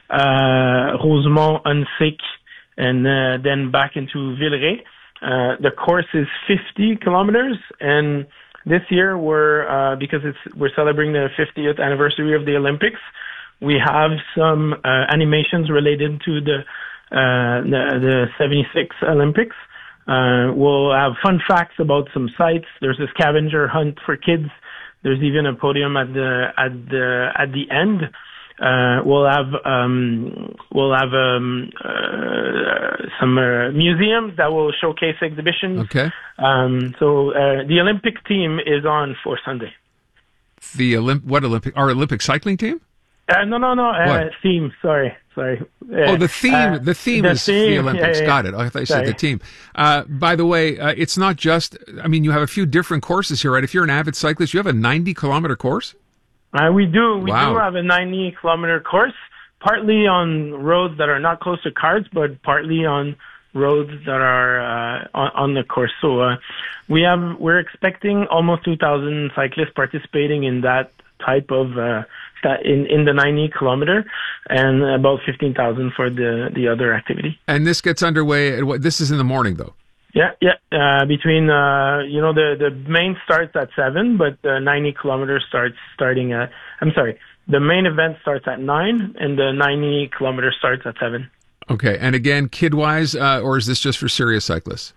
uh, Rosemont, Unsick, and uh, then back into Villeray. Uh, the course is fifty kilometers, and this year we're uh, because it's we're celebrating the fiftieth anniversary of the Olympics. We have some uh, animations related to the uh, the, the seventy-six Olympics. Uh, we'll have fun facts about some sites. There's a scavenger hunt for kids. There's even a podium at the at the at the end. Uh, we'll have um, we'll have um, uh, some uh, museums that will showcase exhibitions. Okay. Um, so uh, the Olympic team is on for Sunday. The Olymp- what Olympic? Our Olympic cycling team? Uh, no, no, no. Uh, What? theme. Sorry, sorry. Uh, Oh, the theme. uh, the theme the is the theme, Olympics. yeah, yeah. Got it. I thought you said Sorry. the team. Uh, by the way, uh, it's not just. I mean, you have a few different courses here, right? If you're an avid cyclist, you have a ninety kilometer course. Uh, we do. We Wow. do have a ninety kilometer course, partly on roads that are not close to cars, but partly on roads that are uh, on, on the course. So uh, we have we're expecting almost two thousand cyclists participating in that type of uh, that in in the ninety kilometer, and about fifteen thousand for the the other activity. And this gets underway. At what? This is in the morning, though. Yeah, yeah. Uh, between uh, you know the the main starts at seven, but the ninety kilometers starts starting at. I'm sorry, the main event starts at nine, and the ninety kilometers starts at seven. Okay. And again, kid wise, uh, or is this just for serious cyclists?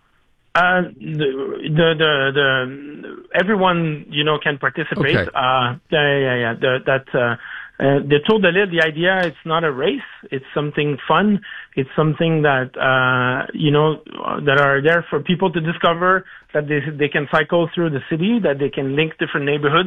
Uh, the, the the the everyone you know can participate. Okay. Uh, yeah, yeah, yeah. The, that uh, uh, the Tour de Lille. The idea it's not a race. It's something fun. It's something that uh, you know that are there for people to discover that they they can cycle through the city, that they can link different neighborhoods.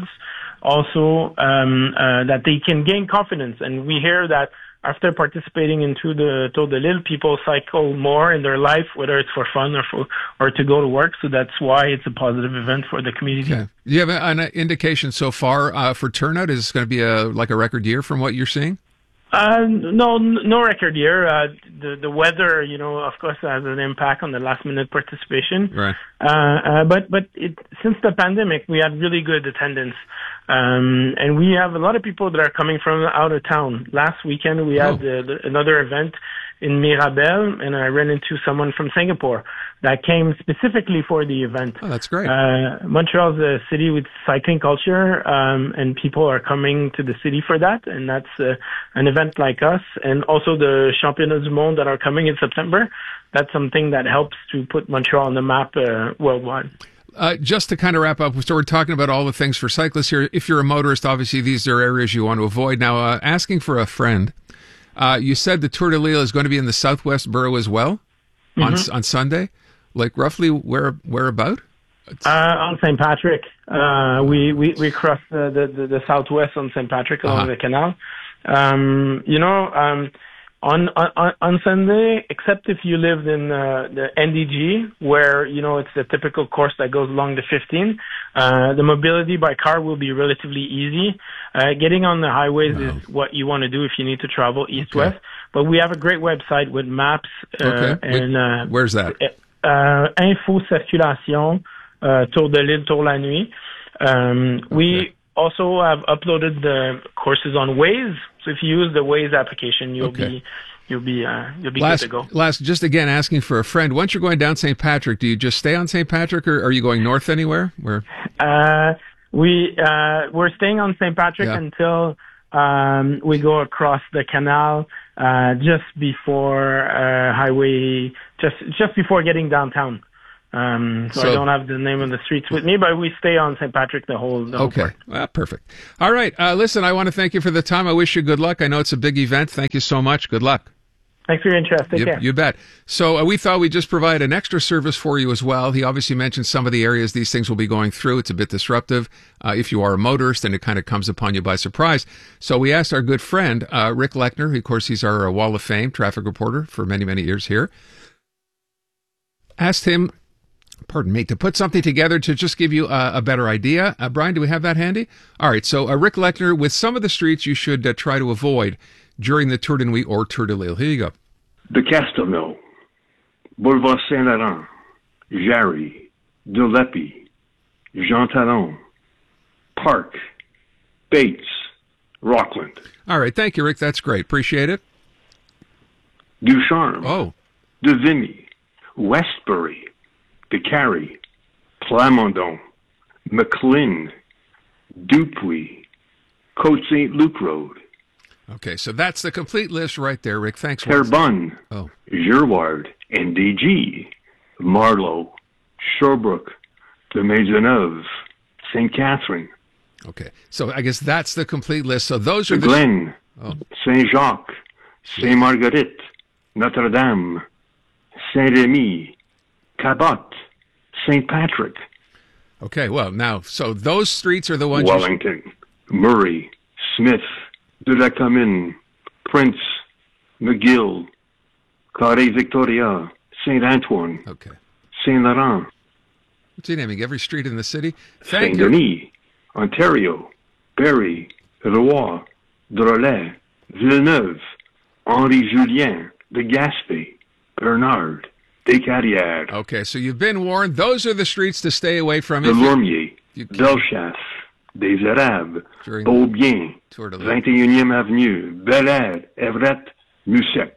Also, um, uh, that they can gain confidence. And we hear that after participating into the Tour de Lille, people cycle more in their life, whether it's for fun or for or to go to work. So that's why it's a positive event for the community. Okay. Do you have an indication so far uh, for turnout? Is this going to be a like a record year from what you're seeing? Uh, no, no record year. Uh, the the weather, you know, of course, has an impact on the last minute participation. Right. Uh, uh, but but it, since the pandemic, we had really good attendance, um, and we have a lot of people that are coming from out of town. Last weekend, we had Oh. the, the, another event in Mirabel, and I ran into someone from Singapore that came specifically for the event. Oh, that's great. Uh, Montreal's a city with cycling culture, um, and people are coming to the city for that, and that's uh, an event like us, and also the Championnats du Monde that are coming in September. That's something that helps to put Montreal on the map uh, worldwide. Uh, just to kind of wrap up, so we're talking about all the things for cyclists here. If you're a motorist, obviously these are areas you want to avoid. Now, uh, asking for a friend, uh, you said the Tour de Lille is going to be in the Southwest Borough as well on Mhm. on Sunday. Like roughly where where about? Uh, on Saint Patrick, uh, we, we, we cross the, the, the, the southwest on Saint Patrick along Uh-huh. the canal. Um, you know, um, on, on, on Sunday, except if you lived in uh, the N D G, where, you know, it's the typical course that goes along the fifteen, uh, the mobility by car will be relatively easy. Uh, getting on the highways is what you want to do if you need to travel east-west. But we have a great website with maps. Uh, Okay. and uh, Where's that? uh, info circulation, uh, Tour de Lille, Tour la nuit. Um, we also have uploaded the courses on Waze. So if you use the Waze application, you'll Okay. be you'll be uh, you'll be last, good to go. Last, just again asking for a friend. Once you're going down Saint Patrick, do you just stay on Saint Patrick, or are you going north anywhere? Where? Uh, we uh, we're staying on Saint Patrick Yeah. until um, we go across the canal, uh, just before uh, highway, just just before getting downtown. Um, so, So- I don't have the name of the streets with me, but we stay on Saint Patrick the whole. The whole Okay, part. well, perfect. All right, uh, listen, I want to thank you for the time. I wish you good luck. I know it's a big event. Thank you so much. Good luck. Thanks for your interest. Take You, care. you bet. So uh, we thought we'd just provide an extra service for you as well. He obviously mentioned some of the areas these things will be going through. It's a bit disruptive. Uh, if you are a motorist, then it kind of comes upon you by surprise. So we asked our good friend, uh, Rick Lechner, of course, he's our uh, Wall of Fame traffic reporter for many, many years here, asked him, pardon me, to put something together to just give you a, a better idea. Uh, Brian, do we have that handy? All right, so uh, Rick Lechner, with some of the streets you should uh, try to avoid during the Tour de Nuit or Tour de l'Île. Here you go. de Castelnau, Boulevard Saint-Laurent, Jarry, de Leppy, Jean Talon, Park, Bates, Rockland, All right, thank you, Rick. That's great. Appreciate it. Ducharme, oh. de Vimy, Westbury, de Carey, Plamondon, McLean, Dupuy, Côte Saint Luc Road, Okay, so that's the complete list right there, Rick. Thanks. Terrebonne, Oh. Girouard, N D G, Marlow, Sherbrooke, de Maisonneuve, Saint Catherine, Okay, so I guess that's the complete list. So those are de the... Glen, Oh. Saint Jacques, Saint Marguerite, Notre Dame, Saint Remy, Cabot, Saint Patrick, Okay, well, now, so those streets are the ones... you should- Wellington, Murray, Smith, de la Commune, Prince, McGill, Carré Victoria, Saint Antoine, okay. Saint Laurent, What's he naming? Every street in the city? Thank Saint you. Denis, Ontario, Barrie, Roy, Drolet, Villeneuve, Henri Julien, de Gaspé, Bernard, Descarrières, Okay, so you've been warned. Those are the streets to stay away from. de if you- Lormier, Bellechasse, des Arabes, During Beaubien, Tour de l'Île. vingt et unième Avenue, Bel Air, Everett, Musset.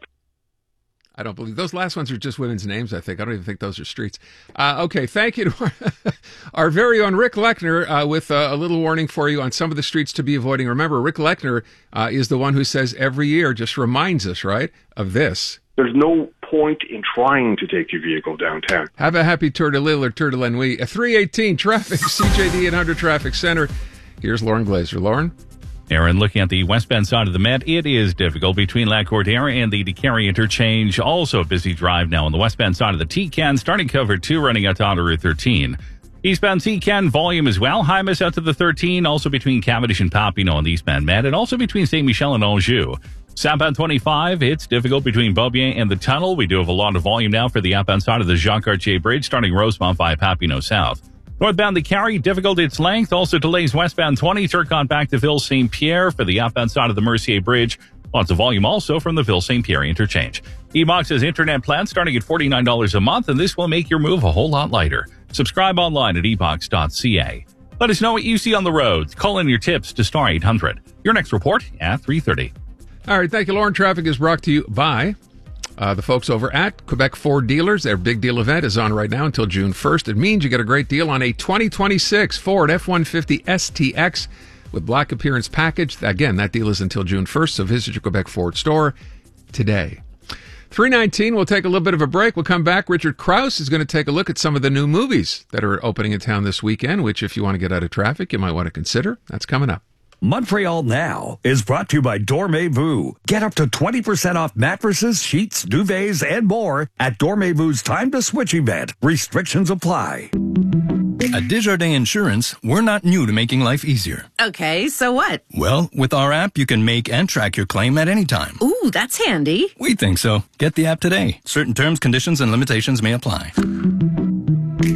I don't believe those last ones are just women's names. I think I don't even think those are streets. Uh, okay, thank you to our, our very own Rick Lechner uh, with uh, a little warning for you on some of the streets to be avoiding. Remember, Rick Lechner uh, is the one who says every year, just reminds us, right, of this. There's no point in trying to take your vehicle downtown. Have a happy Tour de l'Île or Tour de la Nuit. A three eighteen traffic, C J D eight hundred Traffic Center. Here's Lauren Glazer. Lauren? Aaron, looking at the westbound side of the Met, it is difficult between La Cordaire and the DeCarry interchange. Also a busy drive now on the westbound side of the T C A N, starting cover two, running out to Auto Route thirteen. Eastbound T C A N volume as well. High miss out to the thirteen, also between Cavendish and Papineau on the eastbound Met, and also between Saint Michel and Anjou. Southbound twenty-five, it's difficult between Beaubien and the tunnel. We do have a lot of volume now for the outbound side of the Jacques Cartier Bridge, starting Rosemont via Papineau South. Northbound the Carry, difficult its length. Also delays westbound twenty, Turcotte back to Ville Saint Pierre for the outbound side of the Mercier Bridge. Lots of volume also from the Ville Saint Pierre interchange. eBox's internet plan starting at forty-nine dollars a month, and this will make your move a whole lot lighter. Subscribe online at e box dot c a. Let us know what you see on the roads. Call in your tips to star eight hundred. Your next report at three thirty. All right, thank you, Lauren. Traffic is brought to you by uh, the folks over at Quebec Ford Dealers. Their big deal event is on right now until June first. It means you get a great deal on a twenty twenty-six Ford F one fifty S T X with black appearance package. Again, that deal is until June first, so visit your Quebec Ford store today. three nineteen, we'll take a little bit of a break. We'll come back. Richard Krause is going to take a look at some of the new movies that are opening in town this weekend, which if you want to get out of traffic, you might want to consider. That's coming up. Montreal Now is brought to you by Dormez-vous. Get up to twenty percent off mattresses, sheets, duvets, and more at Dormez-vou's Time to Switch event. Restrictions apply. At Desjardins Insurance, we're not new to making life easier. Okay, so what? Well, with our app, you can make and track your claim at any time. Ooh, that's handy. We think so. Get the app today. Certain terms, conditions, and limitations may apply.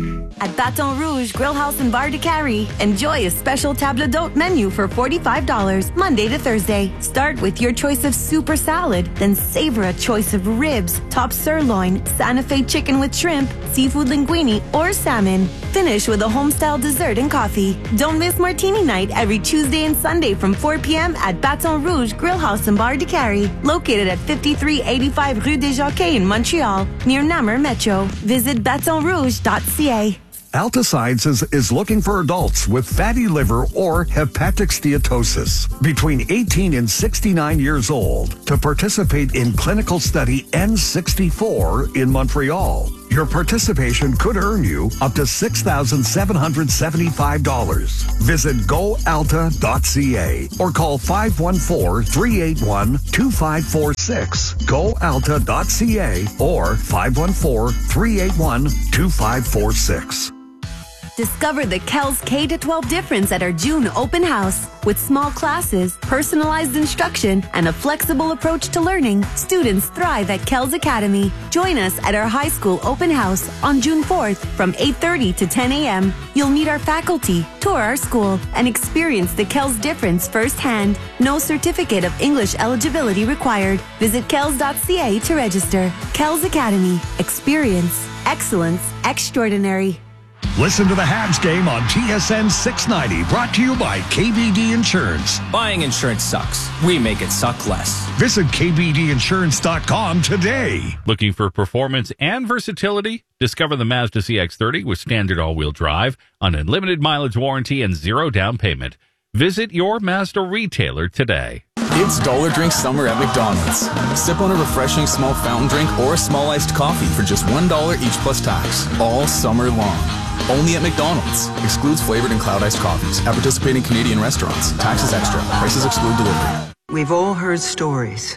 at Baton Rouge Grill House and Bar de Carrie. Enjoy a special table d'hôte menu for forty-five dollars Monday to Thursday. Start with your choice of super salad, then savor a choice of ribs, top sirloin, Santa Fe chicken with shrimp, seafood linguine, or salmon. Finish with a home-style dessert and coffee. Don't miss Martini Night every Tuesday and Sunday from four p.m. at Baton Rouge Grill House and Bar de Carrie, located at fifty-three eighty-five Rue des Jockeys in Montreal, near Namur Metro. Visit baton rouge dot c a. Alta Sciences is looking for adults with fatty liver or hepatic steatosis between eighteen and sixty-nine years old to participate in clinical study N sixty-four in Montreal. Your participation could earn you up to six thousand seven hundred seventy-five dollars. Visit go alta dot c a or call five one four, three eight one, two five four six. go alta dot c a or five one four, three eight one, two five four six. Discover the Kells K to twelve difference at our June open house. With small classes, personalized instruction, and a flexible approach to learning, students thrive at Kells Academy. Join us at our high school open house on June fourth from eight thirty to ten a.m. You'll meet our faculty, tour our school, and experience the Kells difference firsthand. No certificate of English eligibility required. Visit kells dot c a to register. Kells Academy. Experience. Excellence. Extraordinary. Listen to the Habs game on T S N six ninety, brought to you by K B D Insurance. Buying insurance sucks. We make it suck less. Visit k b d insurance dot com today. Looking for performance and versatility? Discover the Mazda C X thirty with standard all-wheel drive, an unlimited mileage warranty, and zero down payment. Visit your Mazda retailer today. It's Dollar Drink Summer at McDonald's. Sip on a refreshing small fountain drink or a small iced coffee for just one dollar each plus tax, all summer long. Only at McDonald's. Excludes flavored and cloud iced coffees. At participating Canadian restaurants. Taxes extra. Prices exclude delivery. We've all heard stories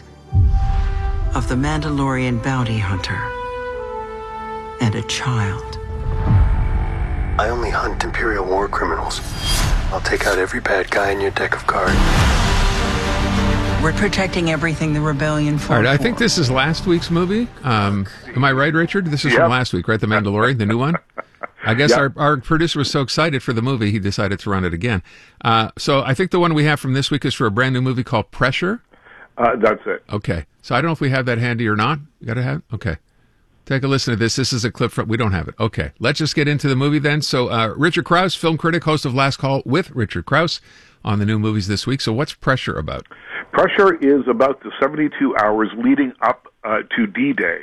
of the Mandalorian bounty hunter and a child. I only hunt Imperial war criminals. I'll take out every bad guy in your deck of cards. We're protecting everything the rebellion fought All right, I for. think this is last week's movie. Um, am I right, Richard? This is Yep. from last week, right? The Mandalorian, the new one? I guess Yep. our, our producer was so excited for the movie, he decided to run it again. Uh, so I think the one we have from this week is for a brand new movie called Pressure. Uh, that's it. Okay. So I don't know if we have that handy or not. You got to have it? Okay. Take a listen to this. This is a clip from, we don't have it. Okay. Let's just get into the movie then. So uh, Richard Krause, film critic, host of Last Call with Richard Krause on the new movies this week. So what's Pressure about? Pressure is about the seventy-two hours leading up uh, to D-Day.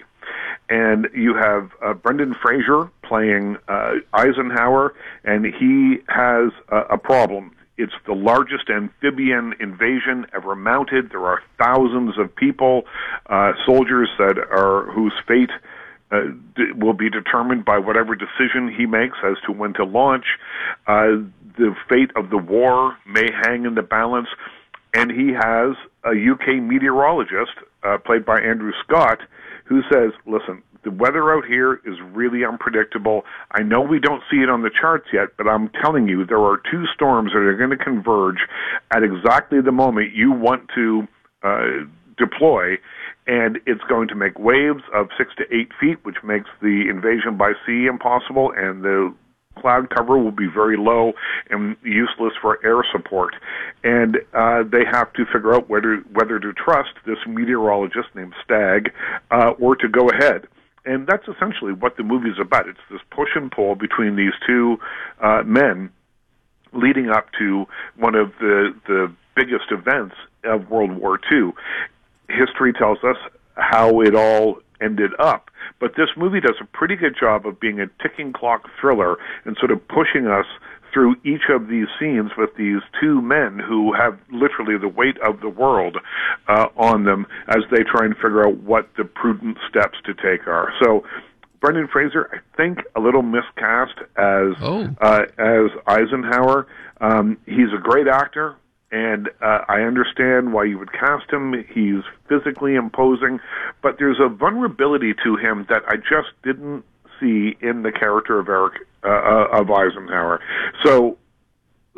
And you have uh, Brendan Fraser playing uh, Eisenhower, and he has uh, a problem. It's the largest amphibian invasion ever mounted. There are thousands of people, uh, soldiers that are whose fate uh, d- will be determined by whatever decision he makes as to when to launch. Uh, the fate of the war may hang in the balance. And he has a U K meteorologist, uh, played by Andrew Scott, who says, listen, the weather out here is really unpredictable. I know we don't see it on the charts yet, but I'm telling you, there are two storms that are going to converge at exactly the moment you want to uh, deploy, and it's going to make waves of six to eight feet, which makes the invasion by sea impossible, and the cloud cover will be very low and useless for air support. And uh, they have to figure out whether whether to trust this meteorologist named Stagg uh, or to go ahead. And that's essentially what the movie is about. It's this push and pull between these two uh, men leading up to one of the, the biggest events of World War Two. History tells us how it all ended up. But this movie does a pretty good job of being a ticking clock thriller and sort of pushing us through each of these scenes with these two men who have literally the weight of the world uh, on them as they try and figure out what the prudent steps to take are. So Brendan Fraser, I think, a little miscast as oh. uh, as Eisenhower. Um, he's a great actor. And uh, I understand why you would cast him. He's physically imposing, but there's a vulnerability to him that I just didn't see in the character of Eric uh, of Eisenhower. So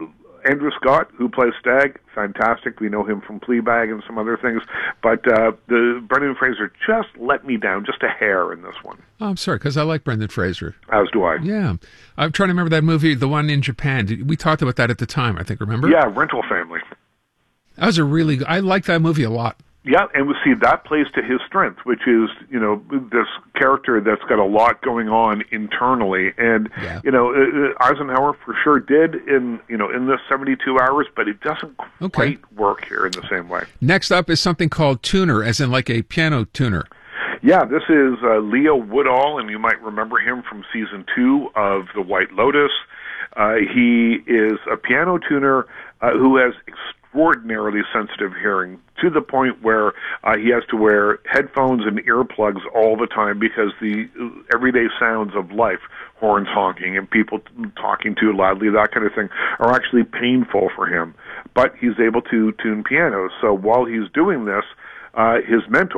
Andrew Scott, who plays Stagg, fantastic. We know him from Fleabag and some other things. But uh, the Brendan Fraser just let me down just a hair in this one. Oh, I'm sorry, because I like Brendan Fraser. As do I. Yeah. I'm trying to remember that movie, the one in Japan. We talked about that at the time, I think, remember? Yeah, Rental Family. That was a really I liked that movie a lot. Yeah, and we see that plays to his strength, which is, you know, this character that's got a lot going on internally. And, yeah. you know, Eisenhower for sure did in, you know, in the seventy-two hours, but it doesn't okay. quite work here in the same way. Next up is something called Tuner, as in like a piano tuner. Yeah, this is uh, Leo Woodall, and you might remember him from season two of The White Lotus. Uh, he is a piano tuner uh, who has extraordinarily sensitive hearing, to the point where uh, he has to wear headphones and earplugs all the time because the everyday sounds of life, horns honking and people talking too loudly, that kind of thing, are actually painful for him. But he's able to tune pianos. So while he's doing this, uh, his mentor,